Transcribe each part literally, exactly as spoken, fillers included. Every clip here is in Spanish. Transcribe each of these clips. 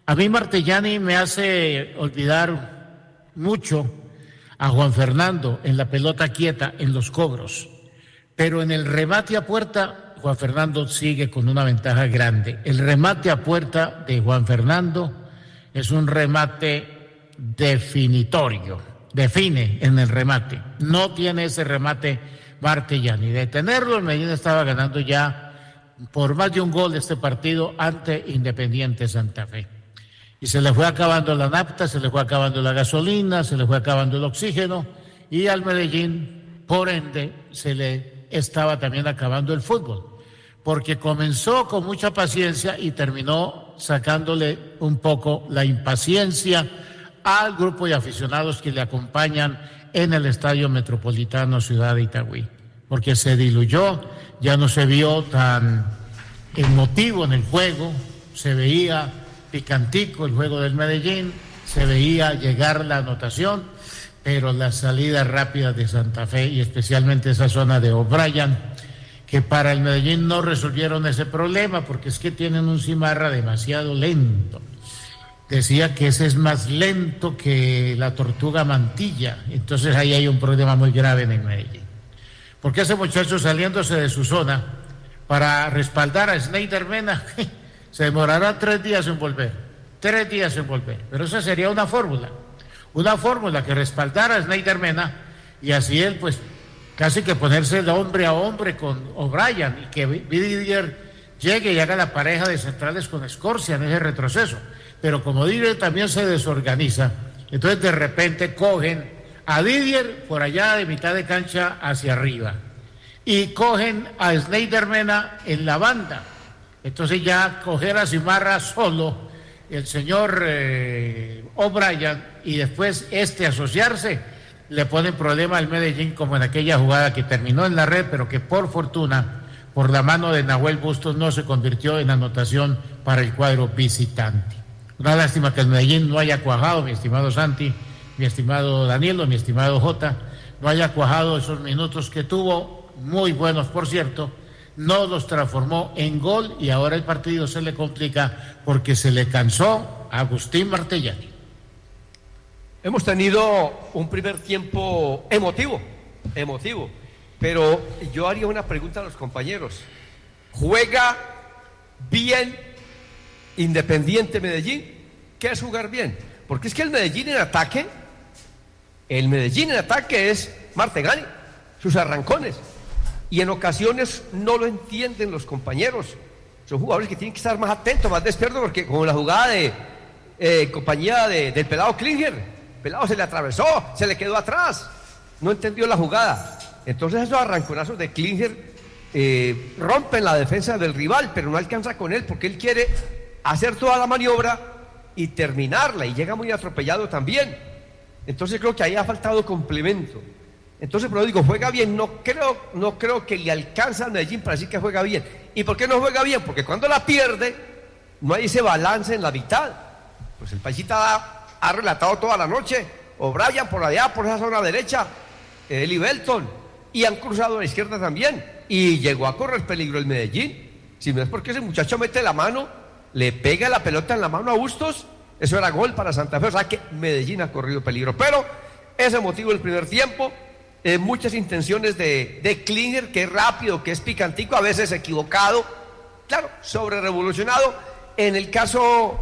A mí Martellani me hace olvidar mucho a Juan Fernando en la pelota quieta, en los cobros. Pero en el remate a puerta, Juan Fernando sigue con una ventaja grande. El remate a puerta de Juan Fernando es un remate definitorio, define en el remate. No tiene ese remate Martellani. De tenerlo, el Medellín estaba ganando ya por más de un gol este partido ante Independiente Santa Fe. Y se le fue acabando la nafta, se le fue acabando la gasolina, se le fue acabando el oxígeno, y al Medellín, por ende, se le estaba también acabando el fútbol, porque comenzó con mucha paciencia y terminó sacándole un poco la impaciencia al grupo de aficionados que le acompañan en el Estadio Metropolitano Ciudad de Itagüí, porque se diluyó, ya no se vio tan emotivo en el juego, se veía picantico el juego del Medellín, se veía llegar la anotación, pero las salidas rápidas de Santa Fe y especialmente esa zona de O'Brien, que para el Medellín no resolvieron ese problema, porque es que tienen un Cimarra demasiado lento. Decía que ese es más lento que la tortuga mantilla, entonces ahí hay un problema muy grave en el Medellín. Porque ese muchacho saliéndose de su zona para respaldar a Snyder Mena, se demorará tres días en volver, tres días en volver, pero esa sería una fórmula, una fórmula que respaldara a Snyder Mena y así él pues casi que ponerse de hombre a hombre con O'Brien y que Didier llegue y haga la pareja de centrales con Escorcia en ese retroceso. Pero como Didier también se desorganiza, entonces de repente cogen a Didier por allá de mitad de cancha hacia arriba y cogen a Snyder Mena en la banda. Entonces ya coger a Cimarra solo, el señor eh, O'Brien, y después este asociarse, le pone problema al Medellín, como en aquella jugada que terminó en la red, pero que por fortuna, por la mano de Nahuel Bustos, no se convirtió en anotación para el cuadro visitante. Una lástima que el Medellín no haya cuajado, mi estimado Santi, mi estimado Danilo, mi estimado Jota, no haya cuajado esos minutos que tuvo, muy buenos por cierto, no los transformó en gol y ahora el partido se le complica porque se le cansó a Agustín Martellani. Hemos tenido un primer tiempo emotivo, emotivo, pero yo haría una pregunta a los compañeros. ¿Juega bien Independiente Medellín? ¿Qué es jugar bien? Porque es que el Medellín en ataque, el Medellín en ataque es Martellani, sus arrancones. Y en ocasiones no lo entienden los compañeros. Son jugadores que tienen que estar más atentos, más despiertos, porque como la jugada de eh, compañía de, del pelado Klinger, el pelado se le atravesó, se le quedó atrás, no entendió la jugada. Entonces esos arranconazos de Klinger eh, rompen la defensa del rival, pero no alcanza con él, porque él quiere hacer toda la maniobra y terminarla, y llega muy atropellado también. Entonces creo que ahí ha faltado complemento. Entonces, pero digo, juega bien, no creo, no creo que le alcanza a Medellín para decir que juega bien. ¿Y por qué no juega bien? Porque cuando la pierde, no hay ese balance en la mitad. Pues el Paisita ha, ha relatado toda la noche, O'Brien por allá, por esa zona derecha, Eli Belton, y han cruzado a la izquierda también, y llegó a correr peligro el Medellín. Si no es porque ese muchacho mete la mano, le pega la pelota en la mano a Bustos, eso era gol para Santa Fe, o sea que Medellín ha corrido peligro. Pero ese motivo del primer tiempo. Eh, muchas intenciones de, de Klinger, que es rápido, que es picantico, a veces equivocado, claro, sobre revolucionado. En el caso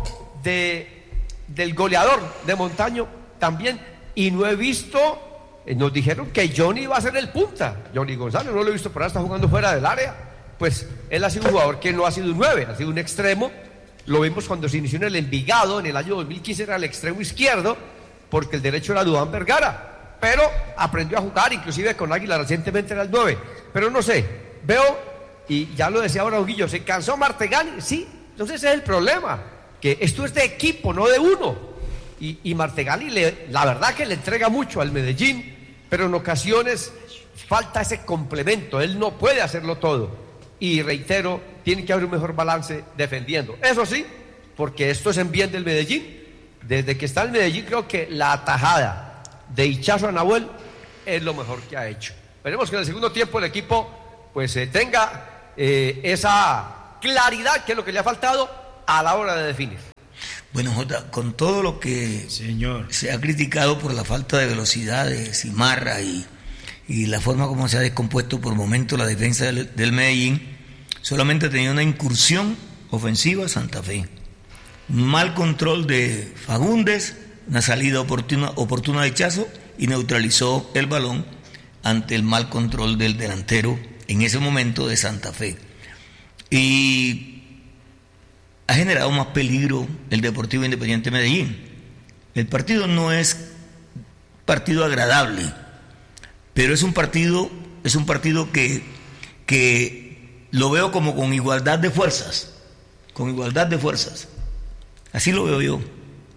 de, del goleador de Montaño también, y no he visto, eh, nos dijeron que Johnny iba a ser el punta, Johnny González, no lo he visto, pero ahora está jugando fuera del área. Pues él ha sido un jugador que no ha sido un nueve, ha sido un extremo. Lo vimos cuando se inició en el Envigado, en el año dos mil quince era el extremo izquierdo, porque el derecho era Duván Vergara. Pero aprendió a jugar, inclusive con Águila recientemente era el nueve. Pero no sé, veo, y ya lo decía ahora Huguillo, se cansó Martellani, sí, entonces ese es el problema, que esto es de equipo, no de uno. Y, y Martellani, le, la verdad que le entrega mucho al Medellín, pero en ocasiones falta ese complemento, él no puede hacerlo todo. Y reitero, tiene que haber un mejor balance defendiendo. Eso sí, porque esto es en bien del Medellín. Desde que está el Medellín, creo que la atajada de Hichazo a Nahuel es lo mejor que ha hecho. Esperemos que en el segundo tiempo el equipo pues eh, tenga eh, esa claridad, que es lo que le ha faltado a la hora de definir. Bueno, Jota, con todo lo que Señor. se ha criticado por la falta de velocidad de Cimarra y, y la forma como se ha descompuesto por momentos la defensa del, del Medellín, solamente ha tenido una incursión ofensiva Santa Fe. Un mal control de Fagundes, una salida oportuna, oportuna de Chazo y neutralizó el balón ante el mal control del delantero en ese momento de Santa Fe. Y ha generado más peligro el Deportivo Independiente Medellín. El partido no es partido agradable, pero es un partido, es un partido que, que lo veo como con igualdad de fuerzas, con igualdad de fuerzas. Así lo veo yo.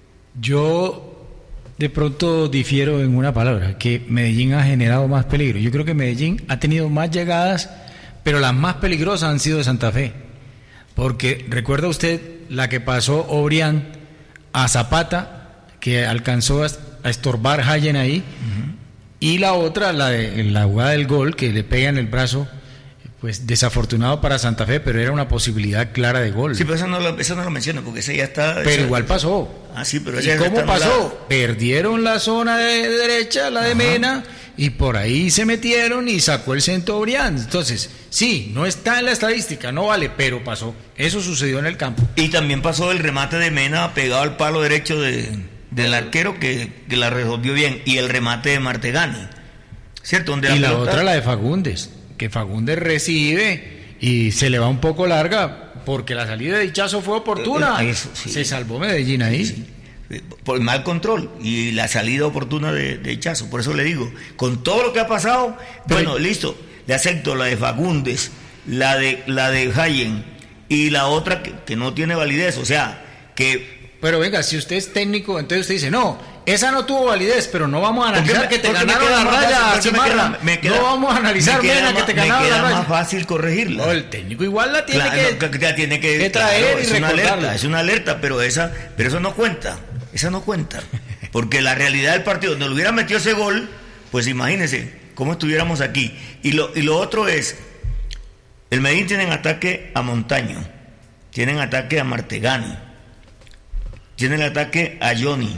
Yo de pronto difiero en una palabra, que Medellín ha generado más peligro. Yo creo que Medellín ha tenido más llegadas, pero las más peligrosas han sido de Santa Fe. Porque recuerda usted la que pasó Obrián a Zapata, que alcanzó a estorbar Hayen ahí, uh-huh. Y la otra, la de la jugada del gol, que le pega en el brazo, pues desafortunado para Santa Fe, pero era una posibilidad clara de gol. Sí, pero eso no lo, eso no lo menciono, porque esa ya está... Pero esa, igual pasó. Ah, sí, pero ¿Y cómo pasó? Perdieron la zona de derecha, la de Ajá. Mena, y por ahí se metieron y sacó el centro Obrián. Entonces, sí, no está en la estadística, no vale, pero pasó. Eso sucedió en el campo. Y también pasó el remate de Mena pegado al palo derecho de, del arquero que, que la resolvió bien, y el remate de Martegani, ¿cierto? Donde y la, la pelota... otra, la de Fagundes, que Fagundes recibe y se le va un poco larga porque la salida de Ichazo fue oportuna. Eso, sí. Se salvó Medellín ahí. Sí. Por el mal control y la salida oportuna de, de Ichazo. Por eso le digo, con todo lo que ha pasado, pero, bueno, listo, le acepto la de Fagundes, la de la de Hayen y la otra que, que no tiene validez, o sea, que... Pero venga, si usted es técnico, entonces usted dice, no, esa no tuvo validez, pero no vamos a analizar me, que te ganaron la raya, Cimarra, no vamos a analizar Mena que te ganaron la raya. Me queda más fácil corregirla. No, el técnico igual la tiene claro, que, no, que, tiene que, que traer claro, y es una recordarla. alerta, es una alerta, pero esa, pero eso no cuenta. Esa no cuenta, porque la realidad del partido, donde le hubiera metido ese gol, pues imagínense cómo estuviéramos aquí. Y lo, y lo otro es, el Medellín tienen ataque a Montaño, tienen ataque a Martegani, tienen el ataque a Johnny,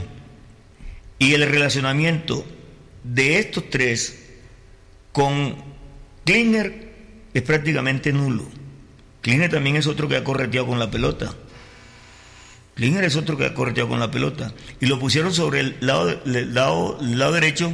y el relacionamiento de estos tres con Klinger es prácticamente nulo. Klinger también es otro que ha correteado con la pelota. Klinger es otro que ha correteado con la pelota. Y lo pusieron sobre el lado, el lado, el lado derecho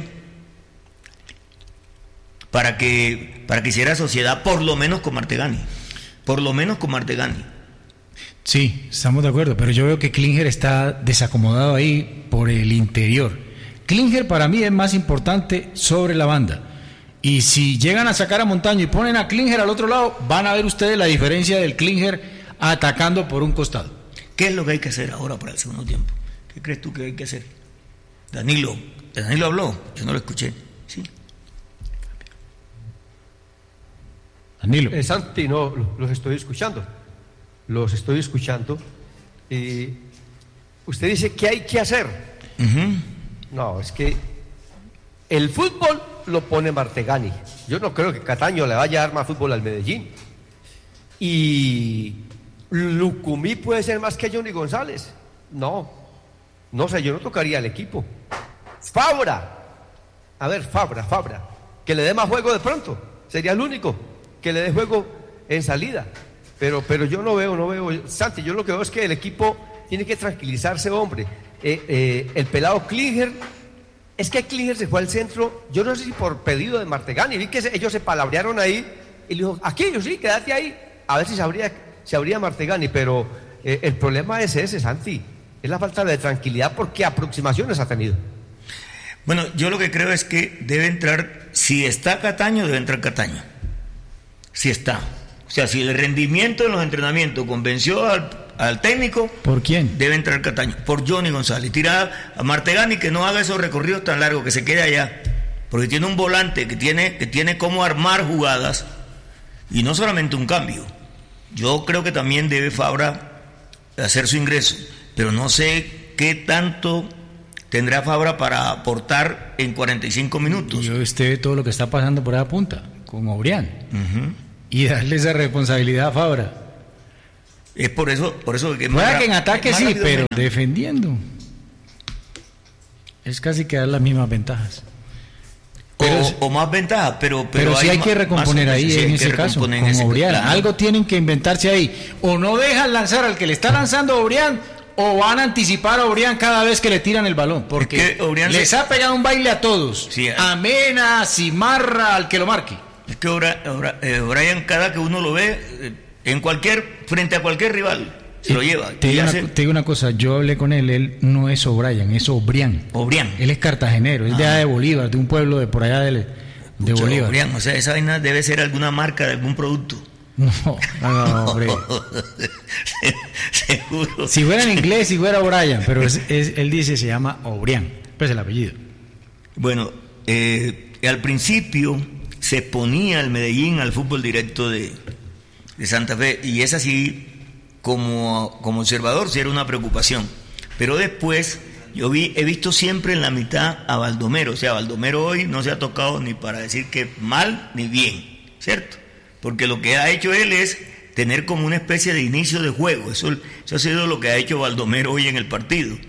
para que, para que hiciera sociedad, por lo menos con Martegani. Por lo menos con Martegani. Sí, estamos de acuerdo, pero yo veo que Klinger está desacomodado ahí por el interior. Klinger para mí es más importante sobre la banda. Y si llegan a sacar a Montaño y ponen a Klinger al otro lado, van a ver ustedes la diferencia del Klinger atacando por un costado. ¿Qué es lo que hay que hacer ahora para el segundo tiempo? ¿Qué crees tú que hay que hacer? Danilo, Danilo habló, yo no lo escuché. ¿Sí? Danilo. Eh, Santi, no, los estoy escuchando. Los estoy escuchando. Y usted dice, ¿qué hay que hacer? Uh-huh. No, es que el fútbol lo pone Martegani. Yo no creo que Cataño le vaya a dar más fútbol al Medellín. Y Lucumí puede ser más que Johnny González. No, no sé, yo no tocaría el equipo. Fabra, a ver, Fabra, Fabra, que le dé más juego de pronto. Sería el único que le dé juego en salida. Pero, pero yo no veo, no veo, Santi, yo lo que veo es que el equipo tiene que tranquilizarse, hombre. Eh, eh, el pelado Klinger, es que Klinger se fue al centro, yo no sé si por pedido de Martegani, vi que se, ellos se palabrearon ahí y le dijo, aquello sí, quédate ahí, a ver si sabría, se abría Martegani, pero eh, el problema es ese, Santi, es la falta de tranquilidad porque aproximaciones ha tenido. Bueno, yo lo que creo es que debe entrar, si está Cataño, debe entrar Cataño, si está. O sea, si el rendimiento de los entrenamientos convenció al, al técnico... ¿Por quién? Debe entrar Cataño, por Johnny González. Tira a Martegani que no haga esos recorridos tan largos, que se quede allá. Porque tiene un volante que tiene, que tiene cómo armar jugadas y no solamente un cambio. Yo creo que también debe Fabra hacer su ingreso, pero no sé qué tanto tendrá Fabra para aportar en cuarenta y cinco minutos. Yo usted ve todo lo que está pasando por esa punta, con Obrián. Uh-huh. Y darle esa responsabilidad a Fabra. Es por eso, por eso que puede que en ataque sí, pero menos. Defendiendo es casi que dar las mismas ventajas. Pero, o, o más ventajas, pero, pero, pero sí hay, hay que recomponer ahí sí en ese caso, con Obrián. Algo tienen que inventarse ahí. O no dejan lanzar al que le está lanzando Obrián, o van a anticipar a Obrián cada vez que le tiran el balón. Porque es que les se... ha pegado un baile a todos. Sí, a Mena, Cimarra, al que lo marque. Es que Obrián, cada que uno lo ve, en cualquier, frente a cualquier rival, se lo lleva. Te digo, una, hace... te digo una cosa, yo hablé con él, él no es O'Brien, es Obrián. Obrián. Él es cartagenero, es ah. de allá de Bolívar, de un pueblo de por allá de, de Mucho Bolívar. Obrián, o sea, esa vaina debe ser alguna marca de algún producto. No, no, no, hombre. Seguro. Si fuera en inglés, si fuera O'Brien, pero es, es, él dice se llama Obrián, pues el apellido. Bueno, eh, al principio se ponía el Medellín al fútbol directo de, de Santa Fe, y es así. Como, como observador sí era una preocupación, pero después yo vi, he visto siempre en la mitad a Baldomero, o sea, Baldomero hoy no se ha tocado ni para decir que mal ni bien, ¿cierto? Porque lo que ha hecho él es tener como una especie de inicio de juego, eso, eso ha sido lo que ha hecho Baldomero hoy en el partido,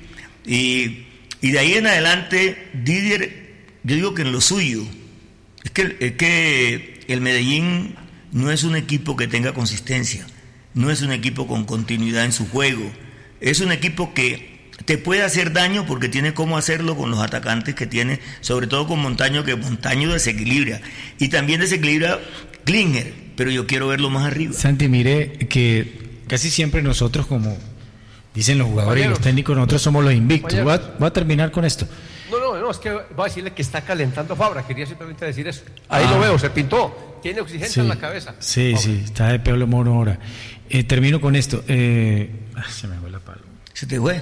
y, y de ahí en adelante Didier, yo digo que en lo suyo, es que, es que el Medellín no es un equipo que tenga consistencia. No es un equipo con continuidad en su juego. Es un equipo que te puede hacer daño porque tiene cómo hacerlo con los atacantes que tiene, sobre todo con Montaño, que Montaño desequilibra. Y también desequilibra Klinger, pero yo quiero verlo más arriba. Santi, mire que casi siempre nosotros, como dicen los jugadores y los técnicos, nosotros somos los invictos. Voy a, voy a terminar con esto. No, no, no, es que voy a decirle que está calentando Fabra, quería simplemente decir eso. Ahí ah. lo veo, se pintó, tiene oxígeno sí, en la cabeza. Sí, Fabra. Sí, está de pelo mono ahora. Eh, termino con esto. Eh, ah, se me fue la paloma. ¿Se te fue?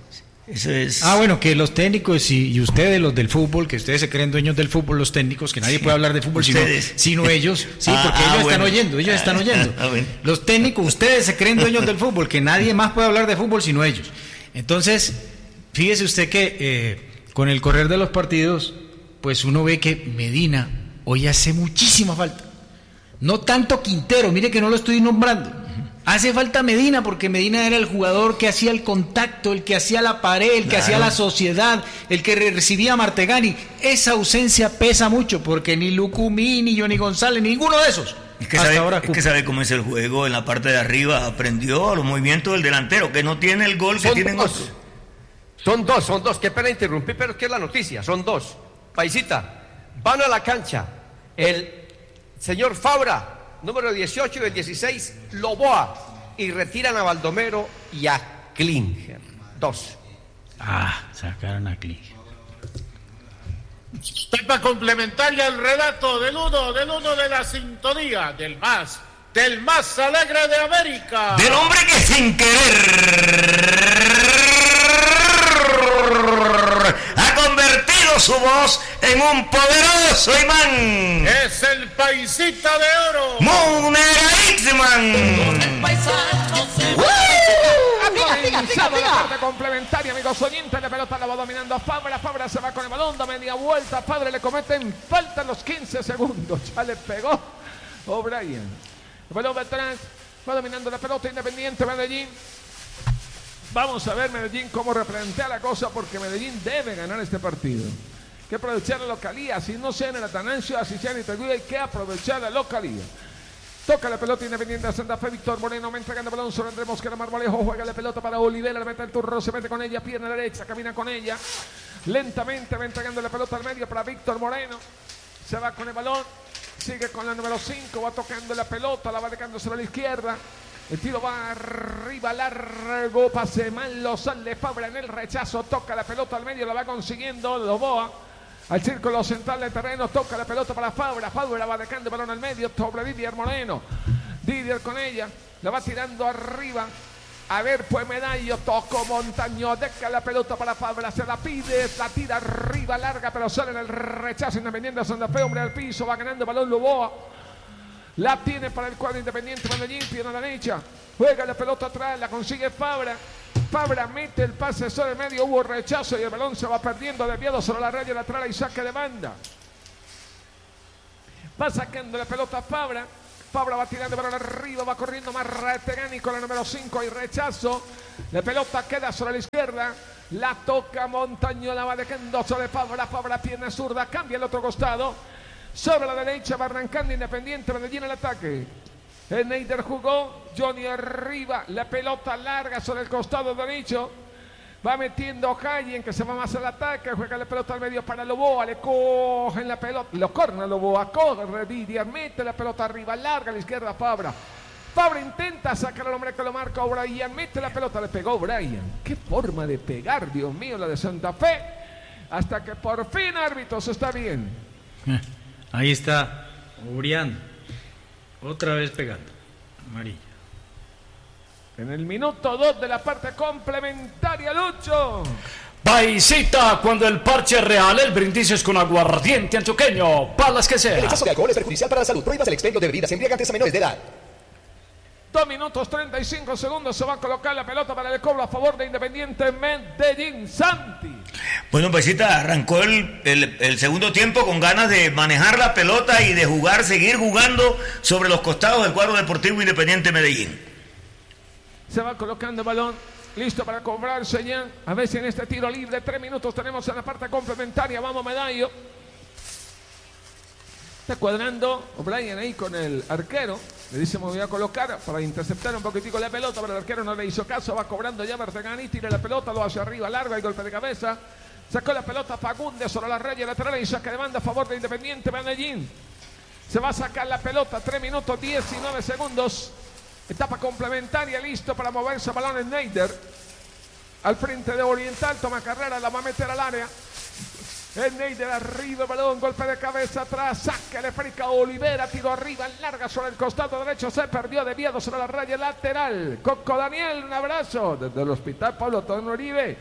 Eso es... Ah, bueno, que los técnicos y, y ustedes, los del fútbol, que ustedes se creen dueños del fútbol, los técnicos, que nadie sí. puede hablar de fútbol sino, sino ellos. Sí, ah, porque ah, ellos bueno. están oyendo, ellos ah, están oyendo. Ah, bueno. Los técnicos, ustedes se creen dueños del fútbol, que nadie más puede hablar de fútbol sino ellos. Entonces, fíjese usted que eh, con el correr de los partidos, pues uno ve que Medina hoy hace muchísima falta. No tanto Quintero, mire que no lo estoy nombrando. Hace falta Medina, porque Medina era el jugador que hacía el contacto, el que hacía la pared, el que claro. hacía la sociedad, el que recibía a Martegani. Esa ausencia pesa mucho, porque ni Lucumí, ni Johnny González, ninguno de esos. Es que, sabe, ahora es que sabe cómo es el juego en la parte de arriba, aprendió a los movimientos del delantero, que no tiene el gol que son tienen dos. Otros. Son dos, son dos, qué pena interrumpir, pero es que es la noticia, son dos. Paisita, van a la cancha el señor Fabra, número dieciocho, y el dieciséis, Loboa, y retiran a Baldomero y a Klinger. Dos. Ah, sacaron a Klinger. Para complementarle al relato del uno, del uno de la sintonía, del más, del más alegre de América. Del hombre que sin querer ha convertido su voz en un poderoso imán. Es el paisita de oro, Munera Ixman. La parte complementaria, amigos oyentes, la pelota la va dominando Fabra, Fabra se va con el balón, da media vuelta, Padre le cometen falta los quince segundos, ya le pegó O'Brien. El balón va atrás, va dominando la pelota, Independiente Medellín. Vamos a ver Medellín cómo replantea la cosa, porque Medellín debe ganar este partido. Hay que aprovechar la localía, así no sea en el Atanasio, así sea en Itagüí, hay que aprovechar la localía. Toca la pelota Independiente de Santa Fe, Víctor Moreno, me entregando el balón sobre Andrés Mosquera Marmolejo, juega la pelota para Olivera, le mete el turro, se mete con ella, pierna derecha, camina con ella, lentamente va entregando la pelota al medio para Víctor Moreno, se va con el balón, sigue con la número cinco, va tocando la pelota, la va dejando sobre la izquierda, el tiro va arriba, largo, pase mal, lo sale Fabra en el rechazo, toca la pelota al medio, la va consiguiendo Loboa. Al círculo central del terreno, toca la pelota para Fabra, Fabra va dejando el balón al medio, sobre Didier Moreno, Didier con ella, la va tirando arriba, a ver pues Medallo, tocó Montaño, deja la pelota para Fabra, se la pide, la tira arriba, larga, pero sale en el rechazo, Independiente de Santa Fe, hombre al piso, va ganando el balón Loboa, la tiene para el cuadro Independiente, Medellín, pierna derecha, juega la pelota atrás, la consigue Fabra, Fabra mete el pase sobre el medio, hubo rechazo y el balón se va perdiendo desviado sobre la raya lateral y saque de banda. Va sacando la pelota Fabra, Fabra va tirando para arriba, va corriendo Martegani con la número cinco y rechazo. La pelota queda sobre la izquierda. La toca Montaño, la va dejando sobre Fabra. Fabra, pierna zurda, cambia el otro costado. Sobre la derecha va arrancando Independiente Medellín el ataque. El Neider jugó, Johnny arriba, la pelota larga sobre el costado derecho. Va metiendo Hayen, que se va más al ataque, juega la pelota al medio para Loboa, le cogen la pelota, lo corna Loboa, corre Didier, mete la pelota arriba, larga a la izquierda Fabra. Fabra intenta sacar al hombre que lo marca O'Brien, mete la pelota, le pegó O'Brien. Qué forma de pegar, Dios mío, la de Santa Fe. Hasta que por fin, árbitros, está bien. Ahí está O'Brien, otra vez pegando, amarilla. En el minuto dos de la parte complementaria, Lucho. Paisita, cuando el parche es real, el brindis es con aguardiente antioqueño, palas que sea. El exceso de alcohol es perjudicial para la salud. Prohíbas el expendio de bebidas embriagantes a menores de edad. Dos minutos treinta y cinco segundos. Se va a colocar la pelota para el cobro a favor de Independiente Medellín. Santi. Bueno, Paisita, arrancó el, el, el segundo tiempo con ganas de manejar la pelota y de jugar, seguir jugando sobre los costados del cuadro deportivo Independiente Medellín. Se va colocando el balón, listo para cobrarse ya. A ver si en este tiro libre, tres minutos tenemos en la parte complementaria. Vamos, Medallo. Está cuadrando O'Brien ahí con el arquero. Le dice, me voy a colocar para interceptar un poquitico la pelota, pero el arquero no le hizo caso. Va cobrando ya Martegani, tira la pelota, lo hace arriba, larga y golpe de cabeza. Sacó la pelota Fagundes sobre la raya lateral y saca de banda a favor de Independiente Medellín. Se va a sacar la pelota, tres minutos diecinueve segundos. Etapa complementaria, listo para moverse balón en Neider. Al frente de Oriental, toma carrera, la va a meter al área. El Neider arriba, balón, golpe de cabeza atrás, saca el esférica Olivera, tiro arriba, larga sobre el costado derecho, se perdió desviado sobre la raya lateral. Coco Daniel, un abrazo desde el hospital Pablo Tono Uribe.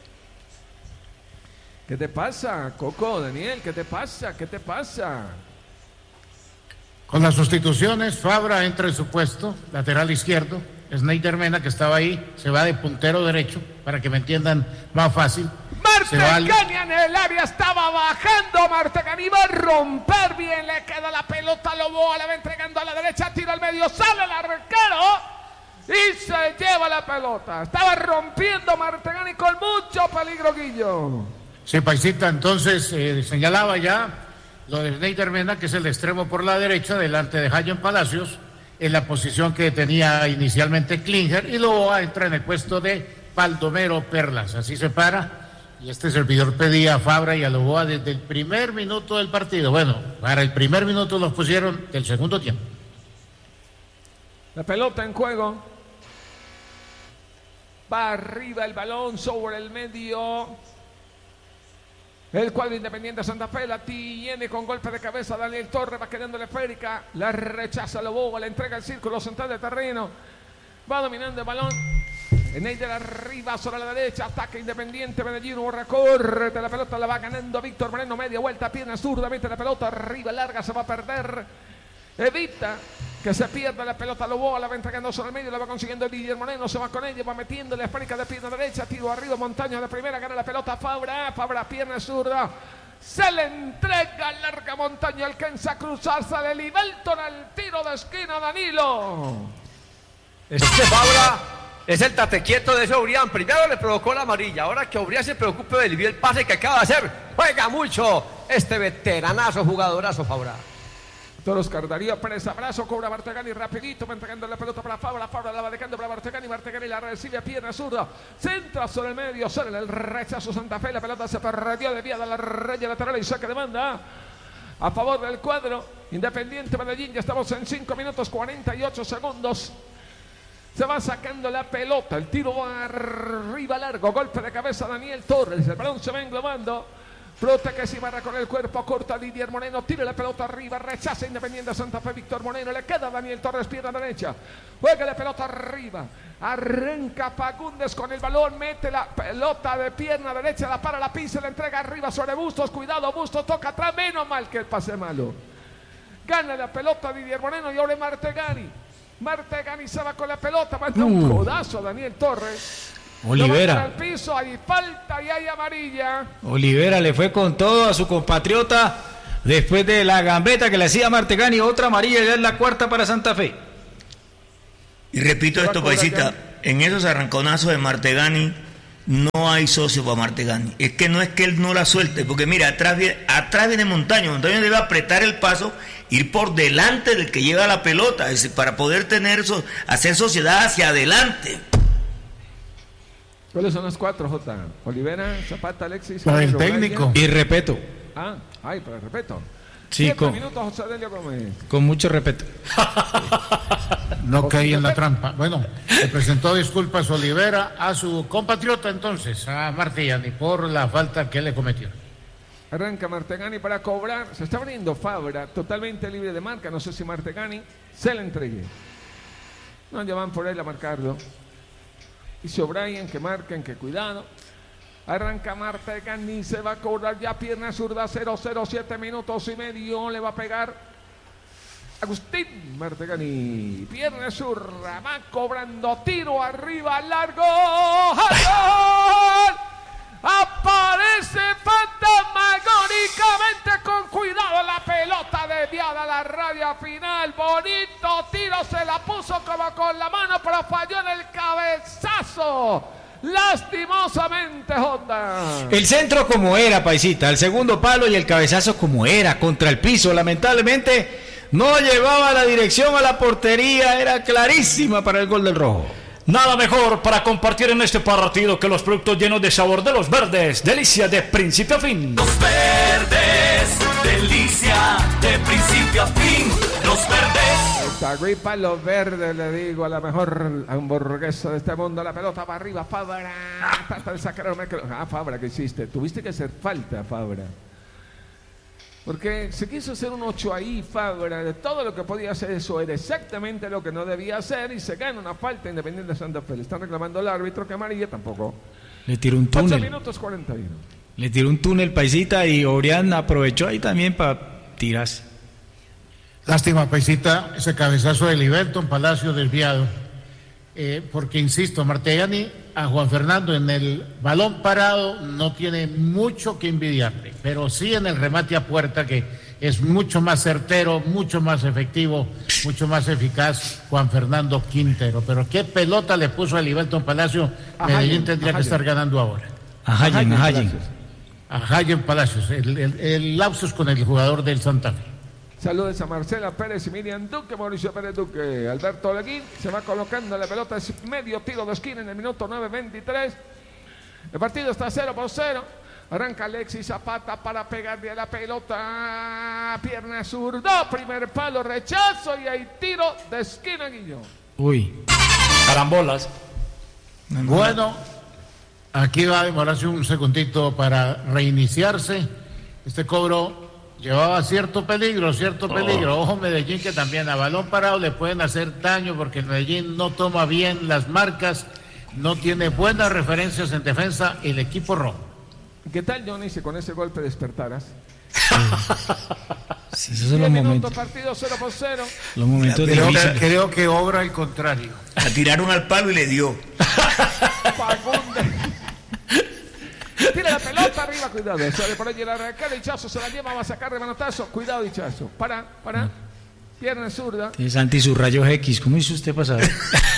¿Qué te pasa, Coco Daniel? ¿Qué te pasa? ¿Qué te pasa? Con las sustituciones, Fabra entra en su puesto, lateral izquierdo. Sneider Mena, que estaba ahí, se va de puntero derecho, para que me entiendan más fácil. Martegani en el área, estaba bajando. Martegani va a romper bien, le queda la pelota a Loboa, la va entregando a la derecha, tira al medio, sale el arquero y se lleva la pelota. Estaba rompiendo Martegani con mucho peligro, Guillo. Sí, Paisita, entonces eh, señalaba ya lo de Sneider Mena, que es el extremo por la derecha, delante de Hayen Palacios, en la posición que tenía inicialmente Klinger, y luego entra en el puesto de Baldomero Perlas. Así se para, y este servidor pedía a Fabra y a Loboa desde el primer minuto del partido. Bueno, para el primer minuto los pusieron del segundo tiempo. La pelota en juego. Va arriba el balón sobre el medio. El cuadro Independiente Santa Fe la tiene con golpe de cabeza. Daniel Torres va quedando la esférica. La rechaza Loboa, la entrega al círculo central de terreno. Va dominando el balón. Neider arriba sobre la derecha. Ataque Independiente Medellín. Recorre de la pelota. La va ganando Víctor Moreno. Media vuelta. Pierna zurda. Mete la pelota arriba. Larga. Se va a perder. Evita que se pierda la pelota. Loboa la va entregando sobre el medio. La va consiguiendo Didier Moreno. Se va con ella. Va metiendo la esférica de pierna derecha. Tiro arriba. Montaña de primera. Gana la pelota Fabra. Fabra pierna zurda. Se le entrega larga Montaña. Alcanza a cruzar. Sale Livelton al tiro de esquina. Danilo. Este Fabra es el tate quieto de ese O'Brien. Primero le provocó la amarilla. Ahora que O'Brien se preocupe del el pase que acaba de hacer. Juega mucho este veteranazo, jugadorazo Fabra. Toros Cardarío Pérez, abrazo, cobra Martegani rapidito, va entregando la pelota para Fabra, Fabra la va dejando para Martegani, Martegani la recibe a pierna zurda, centra sobre el medio, sale el rechazo Santa Fe, la pelota se perdió desviada a la raya lateral y saque de banda a favor del cuadro Independiente Medellín. Ya estamos en cinco minutos cuarenta y ocho segundos. Se va sacando la pelota, el tiro va arriba largo, golpe de cabeza Daniel Torres, el balón se va englobando. Protege si barra con el cuerpo, corta Didier Moreno, tira la pelota arriba, rechaza Independiente Santa Fe, Víctor Moreno, le queda Daniel Torres, pierna derecha, juega la pelota arriba, arranca Fagundes con el balón, mete la pelota de pierna derecha, la para, la pisa, la entrega arriba sobre Bustos, cuidado Bustos, toca atrás, menos mal que el pase malo. Gana la pelota Didier Moreno y ahora Martegani. Martegani se va con la pelota, manda un Uh. codazo a Daniel Torres. Olivera. Al piso, hay falta y hay amarilla. Olivera le fue con todo a su compatriota después de la gambeta que le hacía Martegani, otra amarilla, ya es la cuarta para Santa Fe. Y repito esto, paisita, en esos arranconazos de Martegani no hay socio para Martegani. Es que no es que él no la suelte, porque mira, atrás viene, atrás viene Montaño. Montaño debe apretar el paso, ir por delante del que lleva la pelota, es decir, para poder tener eso, hacer sociedad hacia adelante. ¿Cuáles son los cuatro, J? Olivera, Zapata, Alexis. Para el técnico. Y respeto. Ah, ay, para el respeto. Sí, Siete con, minutos, José Delio Gómez. con mucho respeto. No caí en la trampa. Bueno, le presentó disculpas Olivera a su compatriota entonces, a Martegani, por la falta que le cometió. Arranca Martegani para cobrar. Se está abriendo Fabra, totalmente libre de marca. No sé si Martegani se la entregue. No, ya van por él a marcarlo. Dice O'Brien que marquen, que cuidado. Arranca Martegani, se va a cobrar ya pierna zurda, cero cero, siete minutos y medio. Le va a pegar Agustín Martegani. Pierna zurda, va cobrando tiro arriba, largo. ¡Gol! Aparece fantasmagóricamente con cuidado la pelota desviada a la raya final. Bonito tiro, se la puso como con la mano, pero falló en el cabezazo. Lastimosamente, Honda. El centro como era, paisita, el segundo palo y el cabezazo como era, contra el piso. Lamentablemente no llevaba la dirección a la portería, era clarísima para el gol del rojo. Nada mejor para compartir en este partido que los productos llenos de sabor de los verdes. Delicia de principio a fin. Los verdes, delicia de principio a fin. Los verdes. Esta gripa, los verdes, le digo, a la mejor hamburguesa de este mundo. La pelota para arriba, Fabra. Hasta el sacar. Ah, Fabra, ¿qué hiciste? Tuviste que hacer falta, Fabra. Porque se quiso hacer un ocho ahí, Fabra, de todo lo que podía hacer, eso era exactamente lo que no debía hacer y se gana una falta Independiente de Santa Fe. Le están reclamando al árbitro que amarilla tampoco. Le tiró un túnel. ocho minutos cuarenta y uno. Le tiró un túnel, paisita, y Orián aprovechó ahí también para tirarse. Lástima, paisita, ese cabezazo de Liberton Palacio desviado. Eh, porque, insisto, Martegani a Juan Fernando en el balón parado no tiene mucho que envidiarle, pero sí en el remate a puerta, que es mucho más certero, mucho más efectivo, mucho más eficaz Juan Fernando Quintero. Pero qué pelota le puso a Liberton Palacio. A Medellín Hayen, tendría a que Hayen. estar ganando ahora. A Hayen, a Hayen. A Hayen Palacios, el, el, el lapsus con el jugador del Santa Fe. Saludos a Marcela Pérez y Miriam Duque, Mauricio Pérez Duque. Alberto Oleguín se va colocando la pelota, es medio tiro de esquina en el minuto nueve veintitrés. El partido está cero por cero. Arranca Alexis Zapata para pegarle a la pelota. Pierna zurda, primer palo, rechazo y hay tiro de esquina, Guillo. Uy. Carambolas. Bueno, aquí va a demorarse un segundito para reiniciarse. Este cobro llevaba cierto peligro, cierto peligro. Ojo Medellín, que también a balón parado le pueden hacer daño, porque el Medellín no toma bien las marcas, no tiene buenas referencias en defensa el equipo rojo. ¿Qué tal, Johnny, si con ese golpe despertaras? Sí, esos son diez los minutos, momentos, partido cero por cero. los momentos Creo que, difíciles. creo que obra al contrario. La tiraron al palo y le dio. Fagundes. Tira la pelota arriba, cuidado. Sale por allí la arranca, Hichazo se la lleva, va a sacar de manotazo. Cuidado, Hichazo. Para, para. Pierna zurda. Es anti sus rayos X. ¿Cómo hizo usted para saber?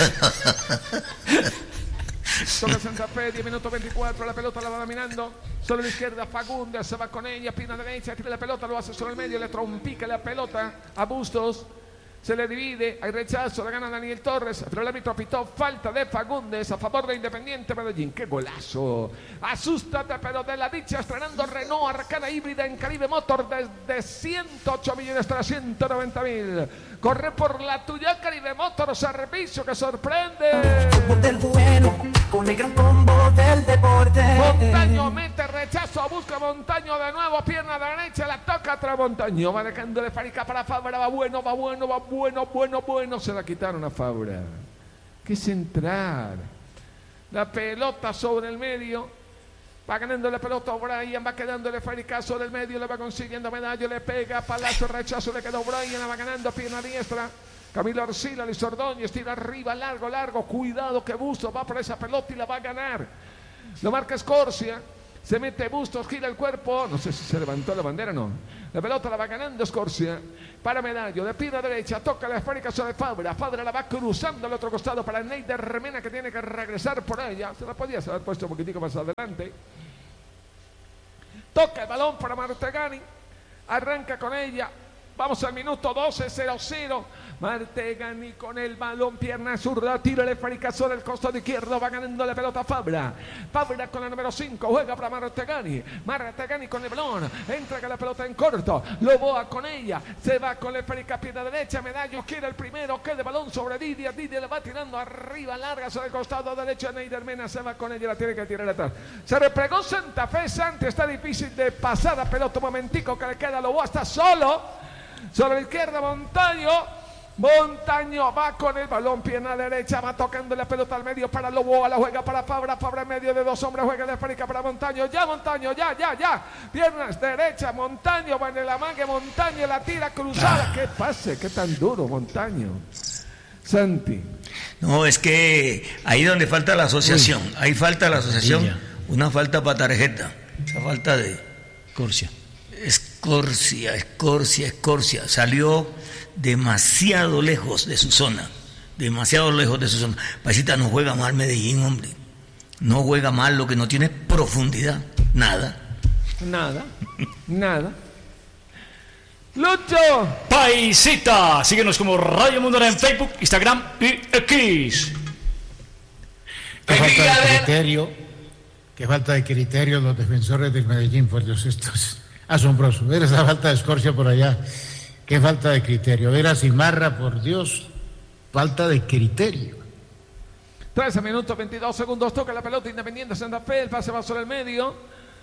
Toca Santa Fe, diez minutos veinticuatro, la pelota la va dominando. Solo a la izquierda, Fagundes se va con ella, pierna derecha, tira la pelota, lo hace sobre el medio, le trompica la pelota a Bustos. Se le divide, hay rechazo, la gana Daniel Torres, pero el árbitro pitó falta de Fagundes a favor de Independiente Medellín. ¡Qué golazo! Asústate, pero de la dicha, estrenando Renault Arcana híbrida en Caribe Motor desde ciento ocho millones hasta ciento noventa mil. Corre por la tuya, Caribe Motor, servicio que sorprende. Del bueno, con el gran combo del deporte. Montaño mete rechazo, busca Montaño de nuevo, pierna derecha, la toca tras Montaño, va dejándole Farica para Fabra, va bueno, va bueno, va bueno, bueno, bueno, se la quitaron a Fabra. Qué centrar. La pelota sobre el medio, va ganando la pelota O'Brien, va quedándole Farica sobre el medio, le va consiguiendo Medallo, le pega, Palacio, rechazo, le queda O'Brien, la va ganando, pierna diestra. Camilo Arcila, Luis Ordóñez, tira arriba, largo, largo, cuidado que Busto va por esa pelota y la va a ganar. Lo marca Escorcia, Se mete Bustos, gira el cuerpo. No sé si se levantó la bandera o no. La pelota la va ganando Scorsia. Para Medallo, de pierna derecha, toca la esférica sobre Fabra. Fabra la va cruzando al otro costado para Neider Mena, que tiene que regresar por ella. Se la podía haber puesto un poquitico más adelante. Toca el balón para Martegani. Arranca con ella. Vamos al minuto doce, cero cero. Martegani con el balón, pierna zurda, tiro el esféricazo del costado izquierdo, va ganando la pelota Fabra. Fabra con la número cinco, juega para Martegani. Martegani con el balón, entrega la pelota en corto. Loboa con ella, se va con la esférica pierna derecha. Medallo quiere el primero, que el balón sobre Didier. Didier le va tirando arriba, larga sobre el costado derecho. Neider Mena se va con ella, la tiene que tirar atrás. Se replegó Santa Fe. Santi está difícil de pasar la pelota. Un momentico que le queda. Loboa está solo. Sobre la izquierda, Montaño. Montaño va con el balón, pierna derecha, va tocando la pelota al medio para Loboa, la juega para Fabra, Fabra en medio de dos hombres, juega la esférica para Montaño, ya Montaño, ya, ya, ya, piernas derecha, Montaño va en el amague, Montaño la tira cruzada, qué pase, qué tan duro Montaño. Santi. No, es que ahí donde falta la asociación, Uy. ahí falta la asociación, sí, una falta para tarjeta, esa falta de Corsia. Escorcia, Escorcia, Escorcia, salió demasiado lejos de su zona, demasiado lejos de su zona. Paisita, no juega mal Medellín, hombre, no juega mal, lo que no tiene profundidad, nada. Nada, nada. Lucho. Paisita, síguenos como Radio Mundial en Facebook, Instagram y X. Qué falta de criterio, qué falta de criterio los defensores del Medellín, por Dios, esto es asombroso. Ver esa falta de Escorcia por allá, qué falta de criterio. Ver a Cimarra, por Dios, falta de criterio. trece minutos, veintidós segundos, toca la pelota Independiente Santa Fe, el pase va sobre el medio.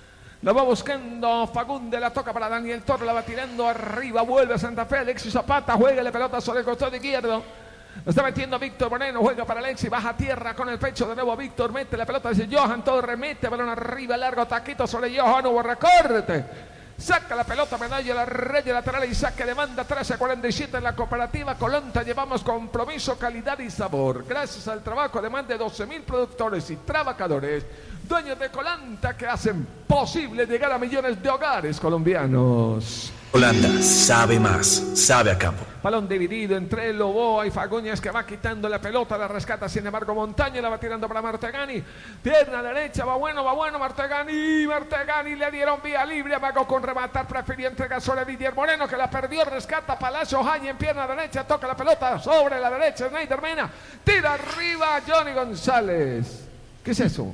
La va buscando Fagunde, la toca para Daniel Torre, la va tirando arriba, vuelve a Santa Fe, Alexis Zapata, juega la pelota sobre el costado izquierdo. Lo está metiendo Víctor Moreno, juega para Alexis, baja a tierra con el pecho de nuevo Víctor, mete la pelota de Johan Torre, mete balón arriba, largo taquito sobre Johan, hubo recorte. Saca la pelota, Medalla, la red lateral y saque de banda, trece a cuarenta y siete en la cooperativa Colanta. Llevamos compromiso, calidad y sabor. Gracias al trabajo de más de doce mil productores y trabajadores, dueños de Colanta, que hacen posible llegar a millones de hogares colombianos. Holanda sabe más, sabe a campo. Balón dividido entre Loboa y Fagundes, que va quitando la pelota, la rescata sin embargo Montaño, la va tirando para Martegani, pierna derecha, va bueno, va bueno Martegani, Martegani le dieron vía libre, Mago con rematar, prefirió entregar sobre Didier Moreno, que la perdió, rescata Palacio Jai en pierna derecha, toca la pelota sobre la derecha, Neider Mena, tira arriba Johnny González. ¿Qué es eso?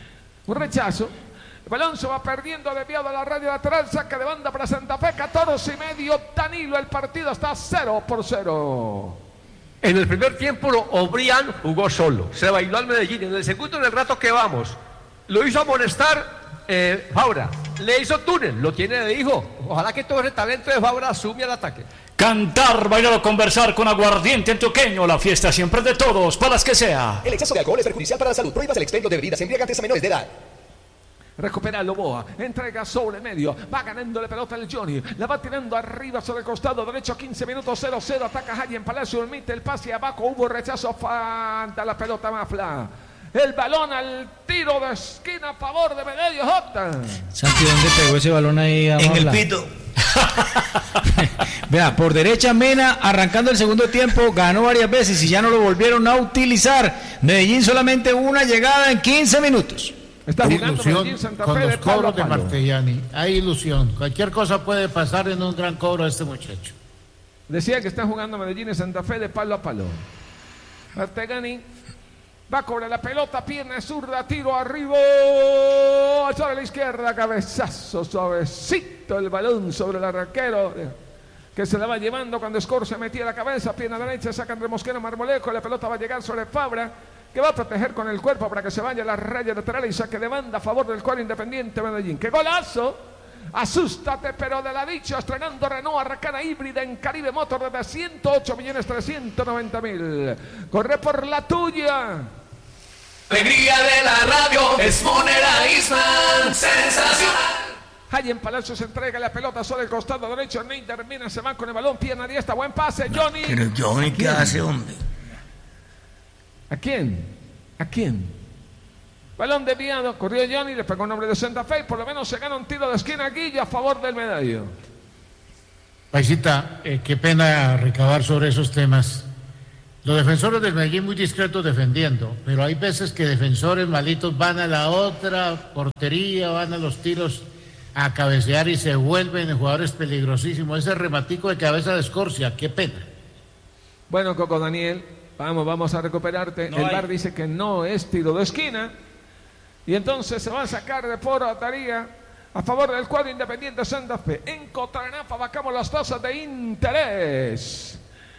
Un rechazo. El balón se va perdiendo desviado a la radio lateral, saca de banda para Santa Fe, catorce y medio, Danilo, el partido está cero por cero. En el primer tiempo O'Brien jugó solo, se bailó al Medellín. En el segundo, en el rato que vamos, lo hizo amonestar eh, Fabra, le hizo túnel, lo tiene de hijo. Ojalá que todo ese talento de Fabra asume al ataque. Cantar, bailar o conversar con aguardiente antioqueño, la fiesta siempre es de todos, para las que sea. El exceso de alcohol es perjudicial para la salud. Prohíbas el expendio de bebidas embriagantes a menores de edad. Recupera Loboa, entrega sobre el medio, va ganando la pelota el Johnny, la va tirando arriba sobre el costado derecho, quince minutos, cero cero, ataca Jai en Palacio, emite el pase abajo, hubo rechazo, falta la pelota Mafla. El balón al tiro de esquina a favor de Medellín J. Santi, ¿dónde pegó ese balón ahí a En Mafla? el pito. Vea, por derecha Mena, arrancando el segundo tiempo, ganó varias veces y ya no lo volvieron a utilizar. Medellín solamente una llegada en quince minutos. Está Hay jugando ilusión Medellín Santa con Fe los de palo cobros a de palo. Martellani. Hay ilusión. Cualquier cosa puede pasar en un gran cobro a este muchacho. Decía que está jugando Medellín y Santa Fe de palo a palo. Martegani va a cobrar la pelota, pierna zurda, tiro arriba, sobre la izquierda, cabezazo suavecito, el balón sobre el arquero, que se la va llevando cuando Escorcia metía la cabeza, pierna derecha, saca Andrés Mosquera, Marmolejo, la pelota va a llegar sobre Fabra, que va a proteger con el cuerpo para que se vaya a la raya lateral y saque de banda a favor del cuadro Independiente Medellín. ¡Qué golazo! Asústate, pero de la dicha, estrenando Renault Arracana híbrida en Caribe Motor desde ciento ocho millones trescientos noventa mil. Corre por la tuya. Alegría de la radio es Monera Isman, sensacional. Jai en Palacio se entrega la pelota sobre el costado derecho. Neider Mena se va con el balón, pierna diestra, buen pase, Johnny. Pero Johnny, ¿qué hace, hombre? ¿A quién? ¿A quién? Balón desviado, corrió Johnny, le pegó un hombre de Santa Fe y por lo menos se gana un tiro de esquina aquí a favor del Medallo. Paisita, eh, qué pena recabar sobre esos temas. Los defensores del Medellín muy discretos defendiendo, pero hay veces que defensores malitos van a la otra portería, van a los tiros a cabecear y se vuelven jugadores peligrosísimos. Ese rematico de cabeza de Escorcia, qué pena. Bueno, Coco Daniel, vamos, vamos a recuperarte. No el hay. V A R dice que no es tiro de esquina. Y entonces se va a sacar de Poro a Taría a favor del cuadro Independiente Santa Fe. En Cotranafa bajamos las tasas de interés.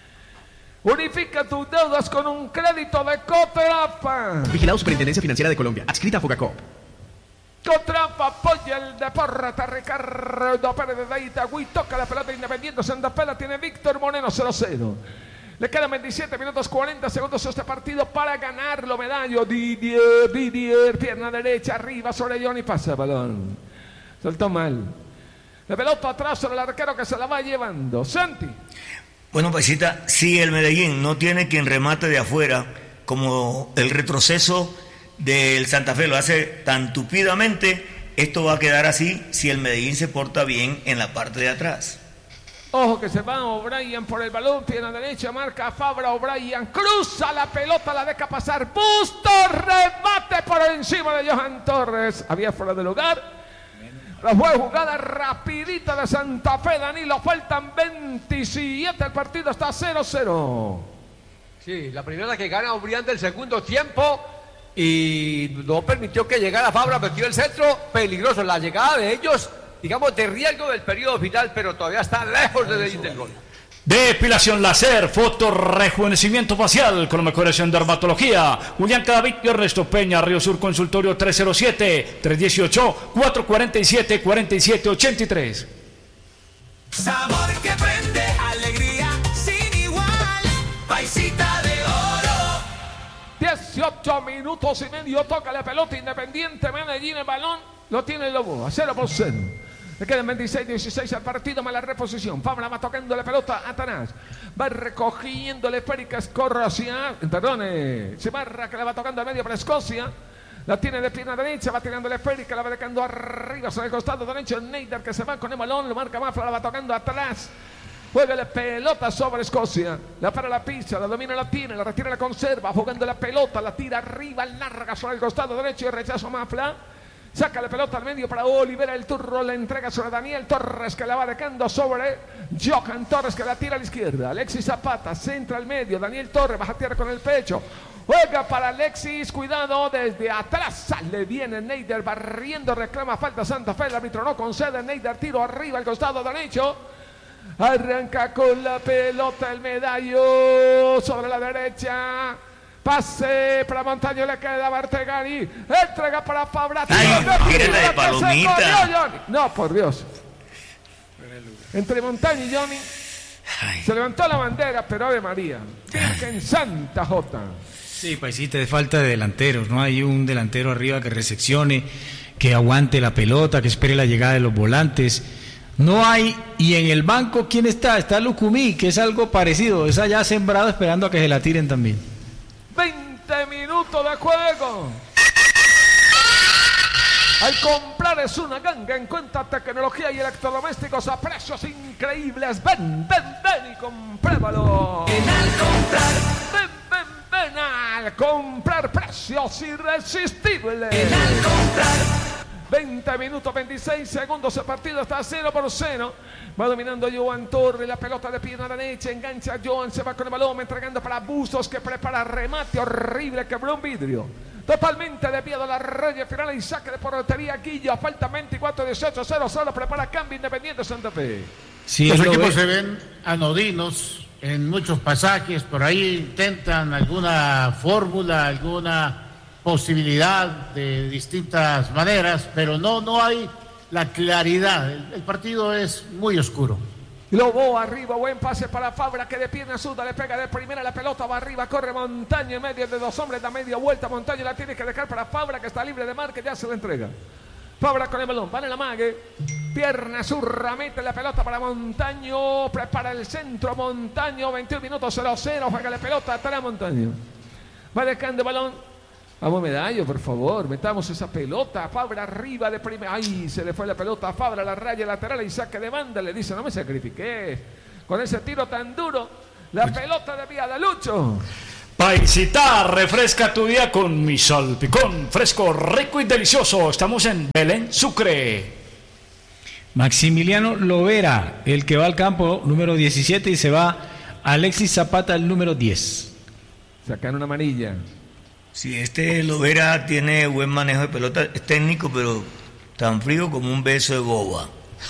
Unifica tus deudas con un crédito de Cotranafa. Vigilado Superintendencia Financiera de Colombia. Adscrita a Fogacop. Cotranafa apoya el deporte. Ricardo Pérez de Itagüí toca la pelota Independiente Santa Fe. La tiene Víctor Moreno, cero cero. Le quedan veintisiete minutos cuarenta segundos a este partido para ganarlo. Medallo, Didier, Didier, pierna derecha, arriba sobre Johnny, pasa el balón. Soltó mal. La pelota atrás sobre el arquero que se la va llevando. Santi. Bueno, Paisita, si el Medellín no tiene quien remate de afuera, como el retroceso del Santa Fe lo hace tan tupidamente, esto va a quedar así si el Medellín se porta bien en la parte de atrás. Ojo que se va O'Brien por el balón, pierna derecha, marca Fabra, O'Brien cruza la pelota, la deja pasar, Busto, rebate por encima de Johan Torres, había fuera de lugar, la fue jugada rapidita de Santa Fe, Danilo, faltan veintisiete, el partido está cero cero. Sí, la primera que gana O'Brien del segundo tiempo y no permitió que llegara Fabra, metió el centro, peligroso, la llegada de ellos, digamos, de riesgo del periodo final, pero todavía está lejos de del gol. Depilación láser, foto, rejuvenecimiento facial con la mejores en dermatología. Julián Cadavid y Ernesto Peña, Río Sur Consultorio tres cero siete, tres uno ocho, cuatro cuatro siete, cuatro siete ocho tres. Sabor que prende, alegría sin igual. Paisita de oro. dieciocho minutos y medio, toca la pelota Independiente Medellín, el balón lo tiene el Lobo, a cero por cero. Le quedan veintiséis dieciséis al partido, mala reposición. Fabra va tocando la pelota a Tanás. Va recogiendo la esférica Escorcia. Perdone, Chimarra que la va tocando al medio para Escocia. La tiene de pierna derecha, va tirando la esférica, la va dejando arriba sobre el costado derecho. Neider que se va con el balón, lo marca Mafra, la va tocando atrás. Juega la pelota sobre Escocia. La para la pizza, la domina, la tiene, la retira, la conserva. Jugando la pelota, la tira arriba, larga sobre el costado derecho y rechazo Mafra. Saca la pelota al medio para Olivera, el turro la entrega sobre Daniel Torres que la va dejando sobre Johan Torres que la tira a la izquierda. Alexis Zapata centra al medio, Daniel Torres baja tierra con el pecho. Juega para Alexis, cuidado desde atrás, sale bien Neider barriendo, reclama falta Santa Fe, el árbitro no concede, Neider tiro arriba al costado derecho. Arranca con la pelota el Medallo sobre la derecha. Pase para Montaño, le queda Bartegani. Entrega para Fabra. Ay, tírala de palomita. No, por Dios. Entre Montaño y Johnny. Ay. Se levantó la bandera, pero Ave María. Virgen Santa Jota. Sí, Paisita, de falta de delanteros. No hay un delantero arriba que recepcione, que aguante la pelota, que espere la llegada de los volantes. No hay, y en el banco, ¿quién está? Está Lucumí, que es algo parecido. Es allá sembrado esperando a que se la tiren también. veinte minutos de juego. Al comprar es una ganga, encuentra tecnología y electrodomésticos a precios increíbles. Ven, ven, ven y compruébalo. En al comprar, ven, ven, ven al comprar, precios irresistibles. En al comprar. veinte minutos, veintiséis segundos, el partido está cero por cero. Va dominando Johan Torres, la pelota de pierna derecha, engancha Johan, se va con el balón, entregando para Bustos que prepara remate horrible, quebró un vidrio. Totalmente desviado la raya final y saque de portería Guilla, falta veinticuatro dieciocho, cero cero, prepara cambio Independiente Santa Fe. Sí, los equipos se ven anodinos en muchos pasajes, por ahí intentan alguna fórmula, alguna posibilidad de distintas maneras, pero no, no hay la claridad. El, el partido es muy oscuro. Lobo arriba, buen pase para Fabra que de pierna zurda le pega de primera la pelota, va arriba, corre Montaño en medio de dos hombres, da media vuelta, Montaño la tiene que dejar para Fabra que está libre de marca, ya se la entrega. Fabra con el balón, va en la mague, pierna zurra, mete la pelota para Montaño, prepara el centro Montaño, veintiún minutos, cero cero, juega la pelota atrás Montaño. Va dejando el balón Vamos, Medallo, por favor, metamos esa pelota. Fabra arriba de primera. Ay, se le fue la pelota a Fabra a la raya lateral y saque de banda. Le dice, no me sacrifiqué con ese tiro tan duro. La pelota de Viada, Lucho. Paisita, refresca tu día con mi salpicón. Fresco, rico y delicioso. Estamos en Belén, Sucre. Maximiliano Lovera, el que va al campo, número diecisiete, y se va Alexis Zapata, el número diez. Sacan una amarilla. Sí, este Lovera tiene buen manejo de pelota, es técnico, pero tan frío como un beso de boba.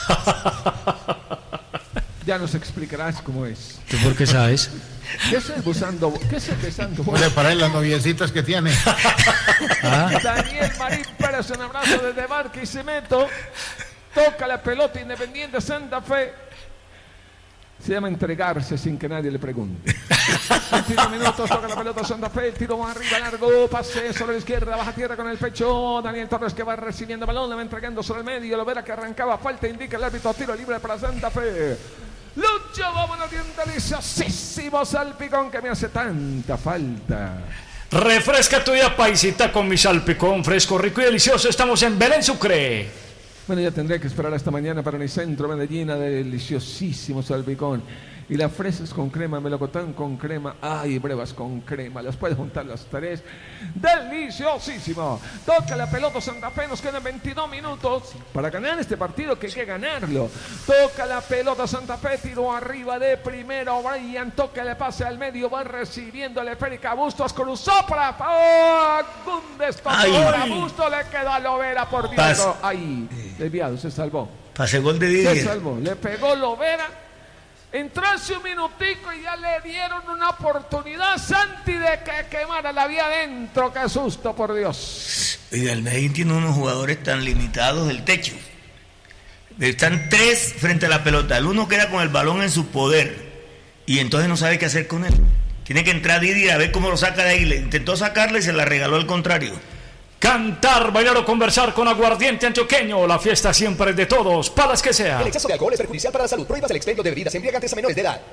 Ya nos explicarás cómo es. ¿Tú por qué sabes? ¿Qué es el besando? ¿Qué es el besando? Pues para él las noviecitas que tiene. ¿Ah? Daniel Marín Pérez, un abrazo desde Barquisimeto. Toca la pelota Independiente Santa Fe. Se llama entregarse sin que nadie le pregunte. veintiuno minutos, toca la pelota Santa Fe, tiro más arriba, largo, pase sobre la izquierda, baja tierra con el pecho. Daniel Torres que va recibiendo balón, le va entregando sobre el medio. Lo verá que arrancaba, falta, indica el árbitro, tiro libre para Santa Fe. Lucho, vámonos, deliciosísimo salpicón que me hace tanta falta. Refresca tu día, paisita, con mi salpicón fresco, rico y delicioso. Estamos en Belén, Sucre. Bueno, ya tendré que esperar hasta mañana para Unicentro Medellín, deliciosísimo salpicón. Y las fresas con crema, melocotán con crema, ay, brevas con crema, las puedes juntar las tres. Deliciosísimo. Toca la pelota Santa Fe, nos quedan veintidós minutos para ganar este partido, que hay que ganarlo. Toca la pelota Santa Fe, tiro arriba de primero, Brian, toca le pase al medio, va recibiendo el esférica, Bustos cruzó para Fagundes, ahora Bustos le quedó a Lovera por Dios. Ahí, desviado, se salvó. Pase gol de Didier. Se salvó, le pegó Lovera. Entró hace un minutico y ya le dieron una oportunidad, Santi, de que quemara la vía adentro. ¡Qué susto, por Dios! Oiga, el Medellín tiene unos jugadores tan limitados del techo. Están tres frente a la pelota. El uno queda con el balón en su poder y entonces no sabe qué hacer con él. Tiene que entrar Didi a ver cómo lo saca de ahí. Le intentó sacarle y se la regaló al contrario. Cantar, bailar o conversar con aguardiente antioqueño. La fiesta siempre es de todos, para las que sea. El exceso de alcohol es perjudicial para la salud. Prohíbas el expendio de bebidas embriagantes a menores de edad.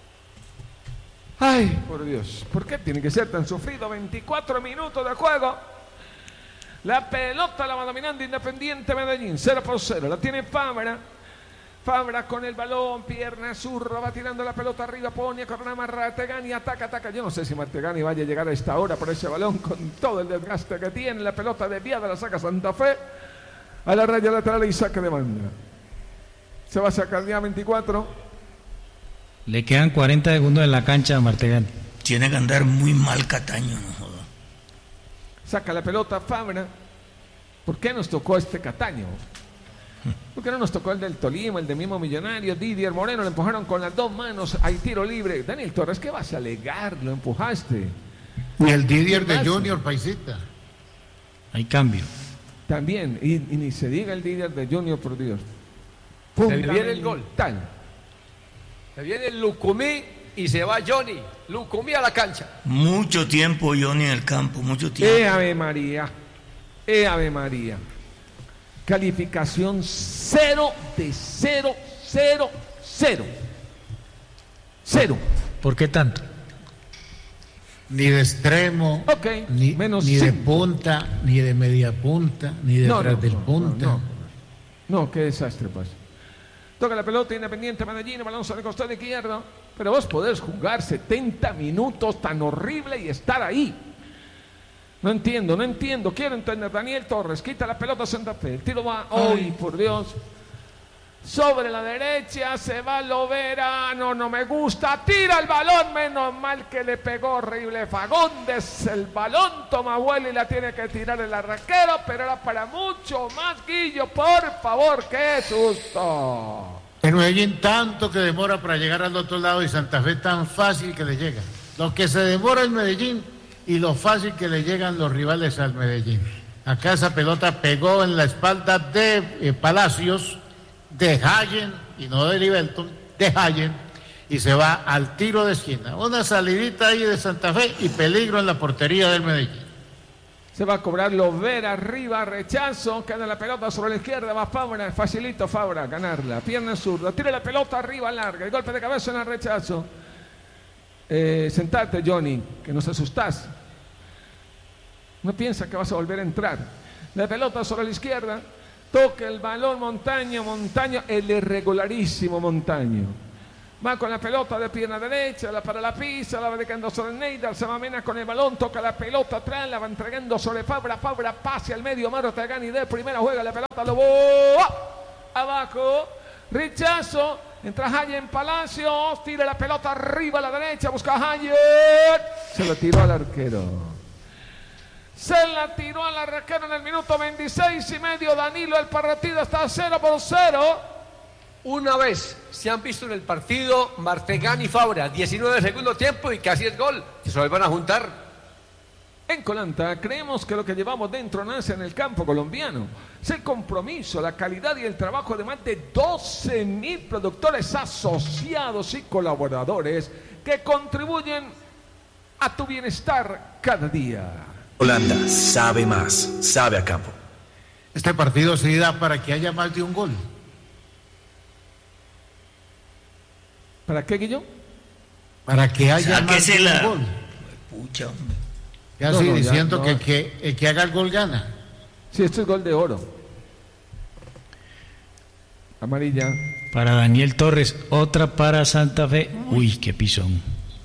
Ay, por Dios, ¿por qué tiene que ser tan sufrido? veinticuatro minutos de juego. La pelota la va dominando Independiente Medellín, cero por cero. La tiene Fabra. Fabra con el balón, pierna zurra, va tirando la pelota arriba, pone a correr a Martegani, ataca, ataca. Yo no sé si Martegani vaya a llegar a esta hora por ese balón con todo el desgaste que tiene. La pelota desviada, la saca Santa Fe a la raya lateral y saque de banda. Se va a sacar ya veinticuatro. Le quedan cuarenta segundos en la cancha a Martegani. Tiene que andar muy mal Cataño, no joda. Saca la pelota Fabra. ¿Por qué nos tocó este Cataño? ¿Por qué no nos tocó el del Tolima, el de mismo Millonario? Didier Moreno le empujaron con las dos manos. Hay tiro libre. Daniel Torres, ¿qué vas a alegar? Lo empujaste. Y el Didier de Junior, paisita. Hay cambio. También. Y, y ni se diga el Didier de Junior, por Dios. Se viene el gol. Tal. Se viene el Lucumí y se va Johnny. Lucumí a la cancha. Mucho tiempo Johnny en el campo, mucho tiempo. ¡Eh, Ave María! ¡Eh, Ave María! Calificación cero de cero, cero, cero. Cero. ¿Por qué tanto? Ni de extremo, okay. ni, Menos ni de cinco. punta, ni de media punta, ni detrás no, no, del no, punta. No, no. no, qué desastre, pues. Toca la pelota Independiente Medellín, balón sobre el costado izquierdo. Pero vos podés jugar setenta minutos tan horrible y estar ahí. No entiendo, no entiendo. Quiero entender. Daniel Torres quita la pelota a Santa Fe. El tiro va hoy, por Dios. Sobre la derecha se va Lovera. No, no me gusta. Tira el balón. Menos mal que le pegó horrible Fagundes. El balón toma vuelo y la tiene que tirar el arranquero. Pero era para mucho más, Guillo. Por favor, qué susto. En Medellín tanto que demora para llegar al otro lado y Santa Fe tan fácil que le llega. Lo que se demora en Medellín y lo fácil que le llegan los rivales al Medellín. Acá esa pelota pegó en la espalda de eh, Palacios, de Hayen, y no de Libelton, de Hayen, y se va al tiro de esquina. Una salidita ahí de Santa Fe y peligro en la portería del Medellín. Se va a cobrar Lovera arriba, rechazo, queda la pelota sobre la izquierda, va Fabra, facilito Fabra, ganarla, pierna zurda, tira la pelota arriba, larga, el golpe de cabeza en el rechazo. Eh, sentate, Johnny, que nos asustás. No piensa que vas a volver a entrar. La pelota sobre la izquierda. Toca el balón Montaño. Montaño, el irregularísimo Montaño. Va con la pelota de pierna derecha, la para la pisa, la va dejando sobre Neidar, se mamena con el balón, toca la pelota atrás, la va entregando sobre Fabra, Fabra pase al medio, Martegani de primera, juega la pelota, Lobo, abajo, rechazo, entra Hayen Palacios, tira la pelota arriba a la derecha, busca a Hayen, se lo tiró al arquero. Se la tiró al arquero en el minuto veintiséis y medio, Danilo, el partido está cero por cero. Una vez se han visto en el partido Martegani y Fabra, diecinueve segundo tiempo y casi es gol. Se lo van a juntar. En Colanta creemos que lo que llevamos dentro nace en el campo colombiano. Es el compromiso, la calidad y el trabajo de más de doce mil productores asociados y colaboradores que contribuyen a tu bienestar cada día. Holanda sabe más, sabe a campo. Este partido se da para que haya más de un gol. ¿Para qué, Guillo? Para que haya más de un la... gol. Pucha, hombre. Ya no, estoy no, diciendo ya, no. que, que el que haga el gol gana. Sí, esto es gol de oro. Amarilla. Para Daniel Torres, otra para Santa Fe. Uy, qué pisón.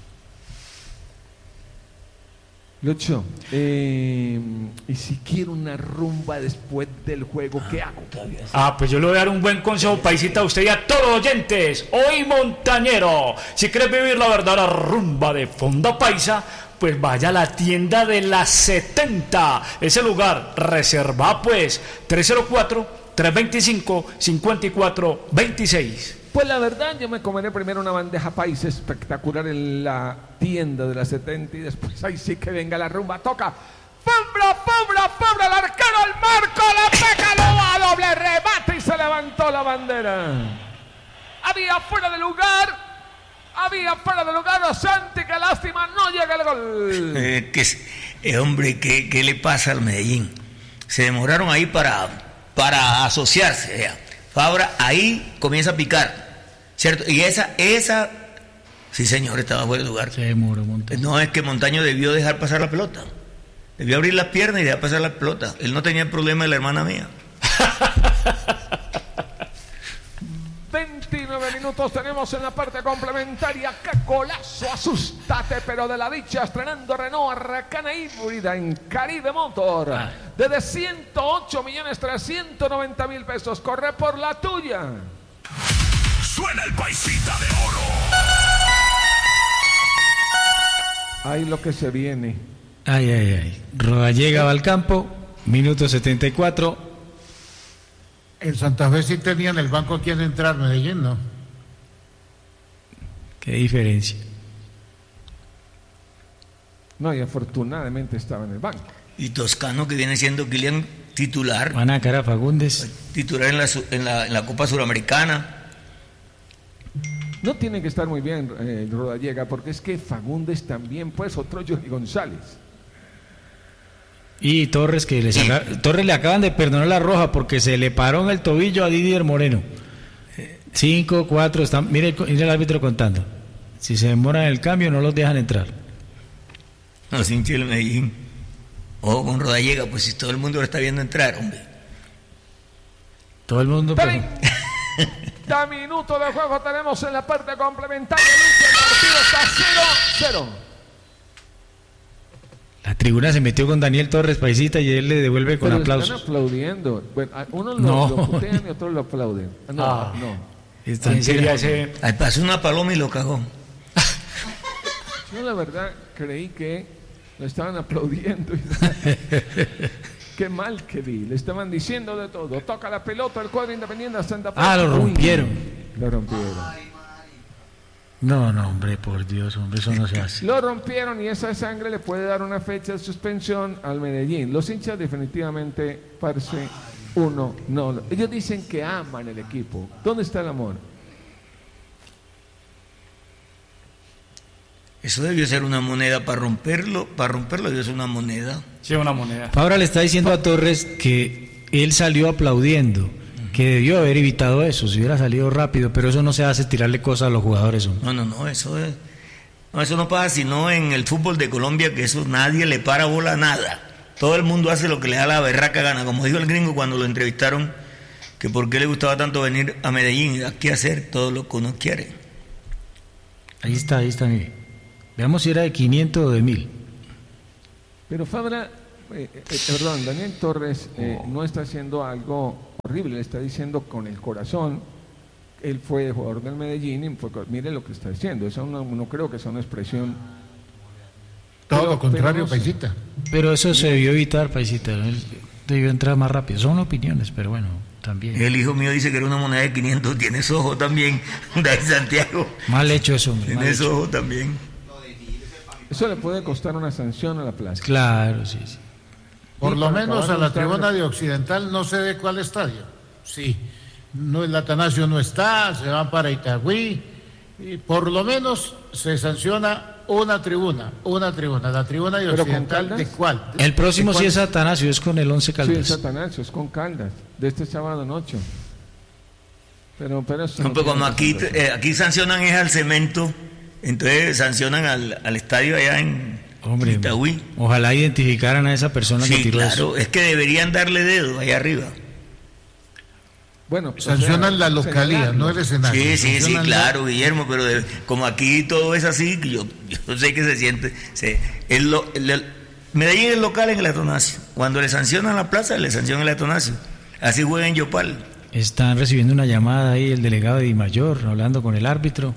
Lucho, eh, y si quiero una rumba después del juego, ¿qué hago? Ah, pues yo le voy a dar un buen consejo, paisita, a usted y a todos los oyentes. Hoy montañero, si quieres vivir la verdadera rumba de Fonda Paisa, pues vaya a la tienda de las setenta. Ese lugar, reserva pues tres cero cuatro, tres dos cinco, cinco cuatro dos seis. Pues la verdad, yo me comeré primero una bandeja paisa espectacular en la tienda de la setenta y después ahí sí que venga la rumba. Toca. ¡Fabra, Fabra, Fabra! El arquero al marco, la pega, lo va, doble remate y se levantó la bandera. Había fuera de lugar, había fuera de lugar a Santi, que lástima, no llega el gol. Eh, que, eh, hombre, ¿qué, ¿qué le pasa al Medellín? Se demoraron ahí para, para asociarse. Ya. Fabra ahí comienza a picar, ¿cierto? Y esa, esa, sí señor, estaba fuera de lugar. Se demoró Montaño. No, es que Montaño debió dejar pasar la pelota. Debió abrir las piernas y dejar pasar la pelota. Él no tenía el problema de la hermana mía. veintinueve minutos tenemos en la parte complementaria. ¡Qué golazo! Asústate, pero de la dicha, estrenando Renault Arracana híbrida en Caribe Motor. Ah. Desde ciento ocho millones trescientos noventa mil pesos. Corre por la tuya. Suena el paisita de oro. Ahí lo que se viene. Ay, ay, ay. Rodallega va al campo, minuto setenta y cuatro. El Santa Fe sí tenía en el banco a quien entrar, Medellín, ¿no? Qué diferencia. No, y afortunadamente estaba en el banco. Y Toscano, que viene siendo Kylian titular. Van a cara a Fagundes. Titular en la, en la, en la Copa Suramericana. No tiene que estar muy bien eh, Rodallega, porque es que Fagundes también, pues, otro Jordi González. Y Torres, que les acaba, Torres le acaban de perdonar la roja porque se le paró en el tobillo a Didier Moreno. Cinco, cuatro, están, mire, mire el árbitro contando. Si se demoran el cambio, no los dejan entrar. No, sin Chile Medellín. Ojo con Rodallega, pues si todo el mundo lo está viendo entrar, hombre. Todo el mundo. treinta minutos de juego tenemos en la parte complementaria. El partido está cero cero. La tribuna se metió con Daniel Torres, paisita, y él le devuelve con Pero aplausos. Están aplaudiendo. Bueno, unos no. lo, lo putean y otros lo aplauden. No, ah, no. ¿Quién sería ese? Ahí pasó una paloma y lo cagó. Yo la verdad creí que lo estaban aplaudiendo. Qué mal que vi. Le estaban diciendo de todo. Toca la pelota el cuadro Independiente de Santa Fe. Ah, lo rompieron. Uy, lo rompieron. No, no, hombre, por Dios, hombre, eso no se hace. Lo rompieron y esa sangre le puede dar una fecha de suspensión al Medellín. Los hinchas definitivamente, parce, uno, no. Ellos dicen que aman el equipo. ¿Dónde está el amor? Eso debió ser una moneda para romperlo, para romperlo debió ser una moneda. Sí, una moneda. Ahora le está diciendo a Torres que él salió aplaudiendo, que debió haber evitado eso, si hubiera salido rápido, pero eso no se hace tirarle cosas a los jugadores. Hombre. No, no, no, eso es, no, eso no pasa sino en el fútbol de Colombia, que eso nadie le para bola a nada. todo el mundo hace lo que le da la berraca gana, como dijo el gringo cuando lo entrevistaron, que por qué le gustaba tanto venir a Medellín y aquí hacer todo lo que uno quiere. Ahí está, ahí está, mire. Veamos si era de quinientos o de mil. Pero Fabra, eh, eh, perdón, Daniel Torres eh, no está haciendo algo horrible, le está diciendo con el corazón. Él fue jugador del Medellín y fue, mire lo que está diciendo. Eso no, no creo que sea una expresión. Todo pero, lo contrario, pero no sé. Paisita. Pero eso se debió evitar, Paisita. Él debió entrar más rápido. Son opiniones, pero bueno, también. El hijo mío dice que era una moneda de quinientos, tiene esos ojos también, David Santiago. Mal hecho eso, hombre. Tiene esos ojos también. Eso le puede costar una sanción a la plaza. Claro, sí, sí. Por Y lo para menos acabar a la de tribuna buscar- de Occidental no sé de cuál estadio. Sí, no, el Atanasio no está, se van para Itagüí. Y por lo menos se sanciona una tribuna, una tribuna. La tribuna de ¿Pero con Occidental, Caldas? ¿de cuál? El próximo ¿De sí cuál? es Atanasio, es con el Once Sí, Caldas. es Satanás, es con Caldas, de este sábado noche. Pero, pero eso No, no pero tiene como aquí, representación. eh, aquí sancionan es al cemento, entonces sancionan al, al estadio allá en Hombre, Itagüí. ojalá identificaran a esa persona que Sí, tiró claro, eso. es que deberían darle dedo allá arriba. Bueno, o Sancionan sea, la localía, señalarlo. no el escenario. Sí, sí, sí, Sancionan la- claro, Guillermo, pero de- como aquí todo es así, yo, yo sé que se siente. Se, el, lo- el- el- Medellín es local en el Atanasio. Cuando le sancionan la plaza, le sancionan el Atanasio. Así juega en Yopal. Están recibiendo una llamada ahí el delegado de Dimayor, hablando con el árbitro.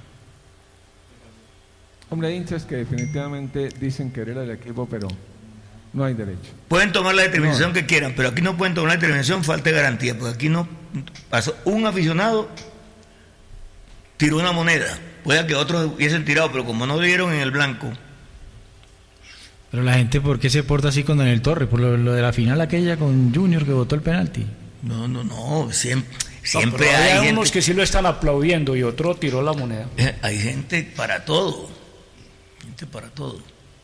Hombre, hay hinchas que definitivamente dicen querer al equipo, pero no hay derecho. Pueden tomar la determinación No. que quieran, pero aquí no pueden tomar la determinación, falta de garantía, porque aquí no pasó un aficionado, tiró una moneda. Puede que otros hubiesen tirado, pero como no le dieron en el blanco. Pero la gente, ¿por qué se porta así con Daniel Torres? Por lo, lo de la final aquella con Junior que votó el penalti. No, no, no, siempre, No, siempre pero hay hay gente, unos que sí lo están aplaudiendo y otro tiró la moneda. eh, hay gente para todo, gente para todo.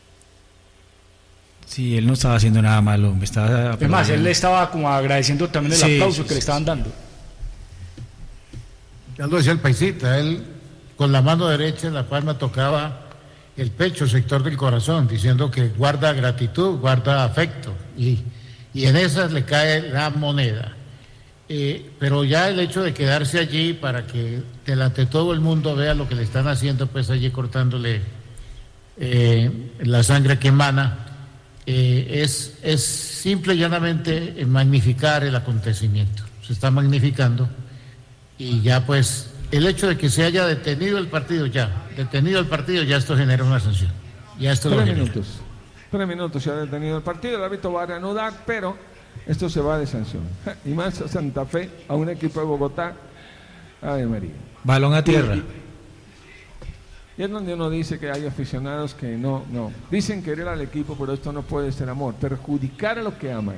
Sí, él no estaba haciendo nada malo, me estaba... Además, él le estaba como agradeciendo también el Sí, aplauso sí, que sí, le estaban dando. Ya lo decía el Paisita, él con la mano derecha en la palma tocaba el pecho, el sector del corazón, diciendo que guarda gratitud, guarda afecto, y, y en esas le cae la moneda. Eh, pero ya el hecho de quedarse allí para que delante de todo el mundo vea lo que le están haciendo, pues allí cortándole eh, la sangre que emana, eh, es, es simple y llanamente eh, magnificar el acontecimiento. Se está magnificando y ya pues el hecho de que se haya detenido el partido ya, detenido el partido, ya esto genera una sanción. Ya esto lo Tres genera. minutos. Tres minutos se ha detenido el partido, el árbitro va a reanudar, pero esto se va de sanción. Y más a Santa Fe, a un equipo de Bogotá. Ave María. Balón a tierra. Y es donde uno dice que hay aficionados que no, no. Dicen querer al equipo, pero esto no puede ser amor. Perjudicar a los que aman.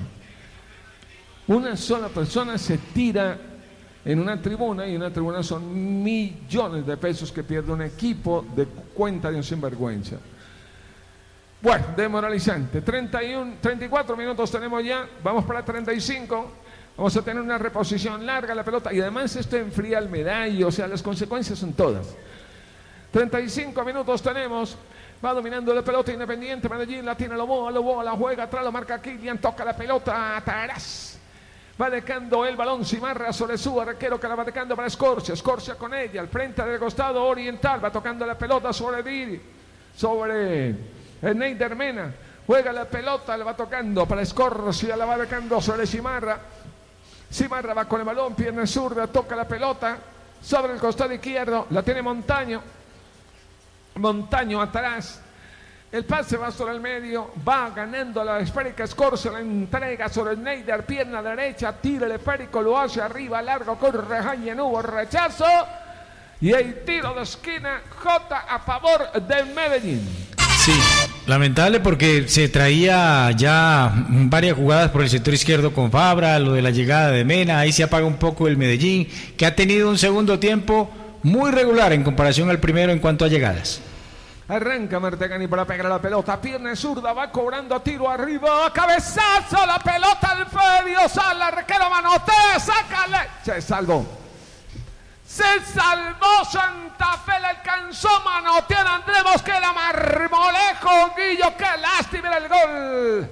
Una sola persona se tira en una tribuna y una tribuna son millones de pesos que pierde un equipo de cuenta de un sinvergüenza. Bueno, demoralizante. treinta y uno, treinta y cuatro minutos tenemos ya. Vamos para treinta y cinco. Vamos a tener una reposición larga la pelota y además esto enfría el medallo. O sea, las consecuencias son todas. treinta y cinco minutos tenemos. Va dominando la pelota Independiente. Medellín la tiene Loboa. Loboa la juega atrás. Lo marca Kilian. Toca la pelota. Taraz. Va dejando el balón Cimarra sobre su arquero que la va dejando para Escorcia. Escorcia con ella. Al frente del costado oriental. Va tocando la pelota sobre Diri. Sobre el Neider Mena. Juega la pelota. Le va tocando para Escorcia. La va dejando sobre Cimarra. Cimarra va con el balón. Pierna zurda. Toca la pelota. Sobre el costado izquierdo. La tiene Montaño. Montaño atrás. El pase va sobre el medio, va ganando la esférica Escorcia, la entrega sobre el Neider, pierna derecha, tira el esférico, lo hace arriba, largo, corre, Jaime, hubo rechazo, y el tiro de esquina, J a favor del Medellín. Sí, lamentable porque se traía ya varias jugadas por el sector izquierdo con Fabra, lo de la llegada de Mena, ahí se apaga un poco el Medellín, que ha tenido un segundo tiempo muy regular en comparación al primero en cuanto a llegadas. Arranca Martegani para pegar la pelota, pierna zurda, va cobrando tiro arriba, cabezazo, la pelota al medio, sale, arquero manotea, sácale, se salvó. Se salvó Santa Fe, le alcanzó manotear Andrés Mosquera, Marmolejo, Guillo, qué lástima el gol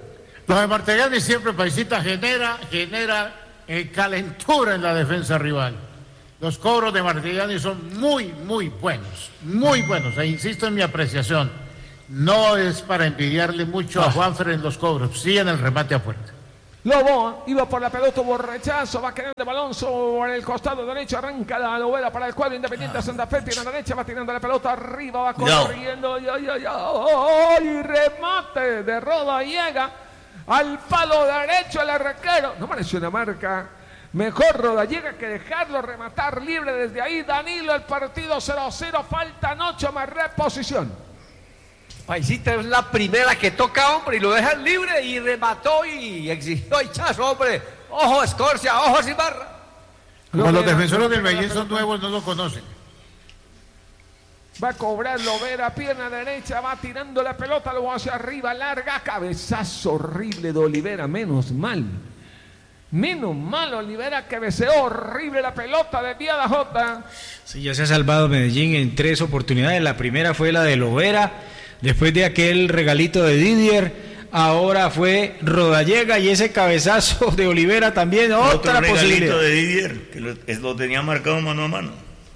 Lo de Martegani siempre, paisita, genera, genera eh, calentura en la defensa rival. Los cobros de Martegani son muy, muy buenos, muy buenos. E insisto en mi apreciación, no es para envidiarle mucho a Juanfer en los cobros, sí en el remate a puerta. Lobo iba por la pelota, hubo rechazo, va quedando el balón sobre el costado derecho, arranca la novela para el cuadro Independiente Santa Fe, tiene la derecha, va tirando la pelota arriba, va corriendo, ya, ya, ya, oh, y remate de Roda, llega al palo derecho el arquero, no parece una marca, mejor Rodallega que dejarlo rematar libre desde ahí. Danilo, el partido cero cero, faltan ocho más reposición. Paisita es la primera que toca, hombre, y lo dejan libre y remató y exigió hinchazo, hombre. Ojo Escorcia, ojo Ibarra. Como los defensores del Medellín son nuevos, no lo conocen. Va a cobrar Lovera, pierna derecha, va tirando la pelota, luego hacia arriba, larga, cabezazo horrible de Olivera, menos mal. Menos mal, Olivera que cabeceó horrible la pelota de Viada Jota. Sí, ya se ha salvado Medellín en tres oportunidades. La primera fue la de Lovera, después de aquel regalito de Didier, ahora fue Rodallega y ese cabezazo de Olivera también, otra Otro posibilidad. regalito de Didier, que lo, lo tenía marcado mano a mano.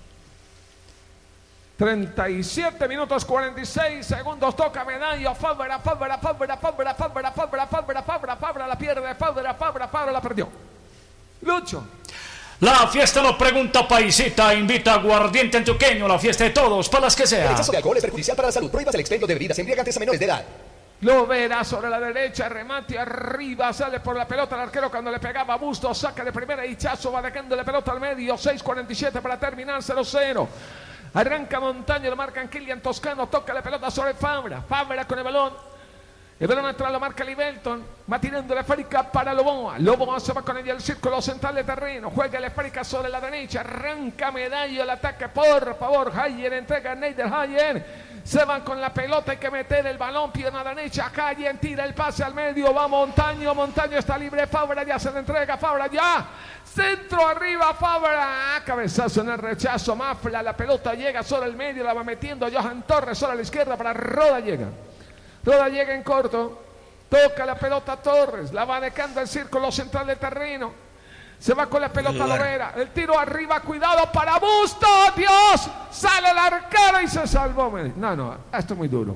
treinta y siete minutos cuarenta y seis segundos, toca Medallo, Fabra, Fabra, Fabra, Fabra, Fabra, Fabra, Fabra, Fabra, Fabra, la pierde, Fabra, Fabra, Fabra, la perdió. Lucho. La fiesta lo pregunta, paisita, invita a Aguardiente Antioqueño, la fiesta de todos, para las que sea. El exceso de alcohol es perjudicial para la salud. Prohíbas el expendio de bebidas embriagantes a menores de edad. Lovera sobre la derecha, remate arriba, sale por la pelota el arquero cuando le pegaba a Busto, saca de primera y Chazo va dejando la pelota al medio, seis cuarenta y siete para terminar, cero cero. Arranca Montaño, lo marcan Kilian Toscano, toca la pelota sobre Fabra, Fabra con el balón. El balón atrás lo marca Livelton, va tirando la esférica para Loboa. Loboa se va con ella al círculo central de terreno, juega la esférica sobre la derecha, arranca Medallo, el ataque, por favor, Hayer entrega a Neider Hayer. Se van con la pelota, hay que meter el balón, pierna derecha, Hayer tira el pase al medio, va Montaño, Montaño está libre, Fabra ya se le entrega, Fabra ya. Centro arriba, Fabra, cabezazo en el rechazo, Mafla, la pelota llega sobre el medio, la va metiendo Johan Torres sobre la izquierda para Roda llega. Roda llega en corto, toca la pelota Torres, la va dejando el círculo central del terreno, se va con la pelota Lovera, el tiro arriba, cuidado para Busto, Dios, sale el arquero y se salvó. No, no, esto es muy duro.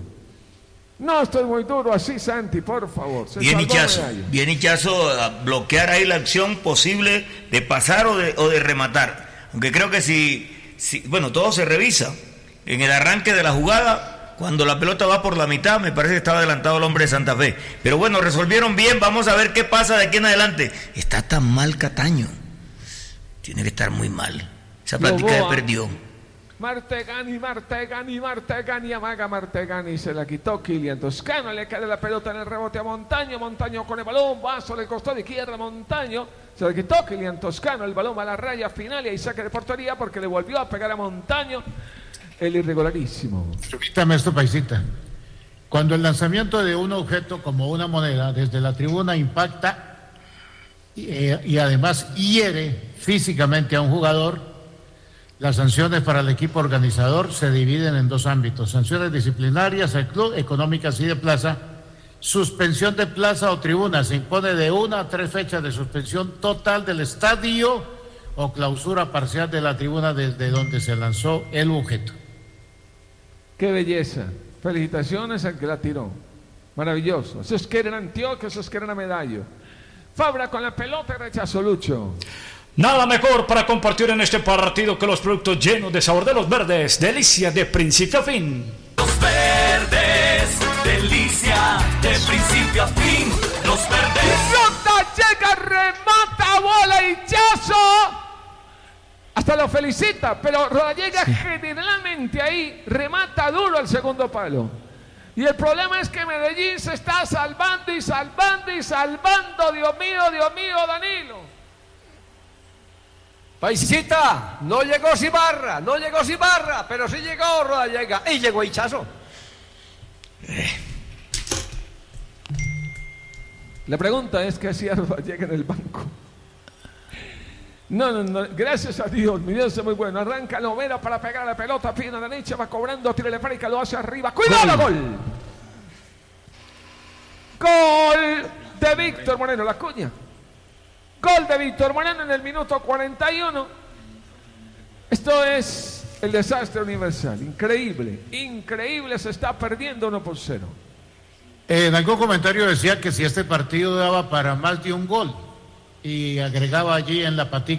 No, esto es muy duro así, Santi, por favor. Se bien Hichazo, bien Hichazo a bloquear ahí la acción posible de pasar o de, o de rematar. Aunque creo que si, si, bueno, todo se revisa. En el arranque de la jugada, cuando la pelota va por la mitad, me parece que estaba adelantado el hombre de Santa Fe. Pero bueno, resolvieron bien, vamos a ver qué pasa de aquí en adelante. Está tan mal Cataño. Tiene que estar muy mal. Esa plática se perdió. Martegani, Martegani, Martegani, amaga Martegani, se la quitó Kilian Toscano, le cae la pelota en el rebote a Montaño, Montaño con el balón, va sobre el costado izquierdo, Montaño, se la quitó Kilian Toscano, el balón va a la raya final y ahí saque de portería porque le volvió a pegar a Montaño, el irregularísimo. Permítame esto, paisita. Cuando el lanzamiento de un objeto como una moneda desde la tribuna impacta y, y además hiere físicamente a un jugador, las sanciones para el equipo organizador se dividen en dos ámbitos: sanciones disciplinarias al club, económicas y de plaza. Suspensión de plaza o tribuna, se impone de una a tres fechas de suspensión total del estadio o clausura parcial de la tribuna desde donde se lanzó el objeto. Qué belleza, felicitaciones al que la tiró, maravilloso. Eso es que era Antioquia, eso es que era Medallo. Fabra con la pelota y rechazo, Lucho. Nada mejor para compartir en este partido que los productos llenos de sabor de los verdes. Delicia de principio a fin. Los verdes, delicia de principio a fin. Los verdes. Rodallega remata, bola y chazo. Hasta lo felicita, pero Rodallega sí. Generalmente ahí remata duro al segundo palo. Y el problema es que Medellín se está salvando y salvando y salvando. Dios mío, Dios mío, Danilo. Paisita, no llegó Sibarra, no llegó Sibarra, pero sí llegó Rodallega y llegó Hichazo. Eh. La pregunta es qué hacía Rodallega en el banco. No, no, no, gracias a Dios, mi Dios es muy bueno. Arranca Lovera para pegar la pelota, pierna derecha, va cobrando, tira la fábrica, lo hace arriba. ¡Cuidado, gol! ¡Gol! de Víctor Moreno, la cuña. Gol de Víctor Moreno en el minuto cuarenta y uno. Esto es el desastre universal. Increíble, increíble. Se está perdiendo uno por cero. En algún comentario decía que si este partido daba para más de un gol y agregaba allí en la patica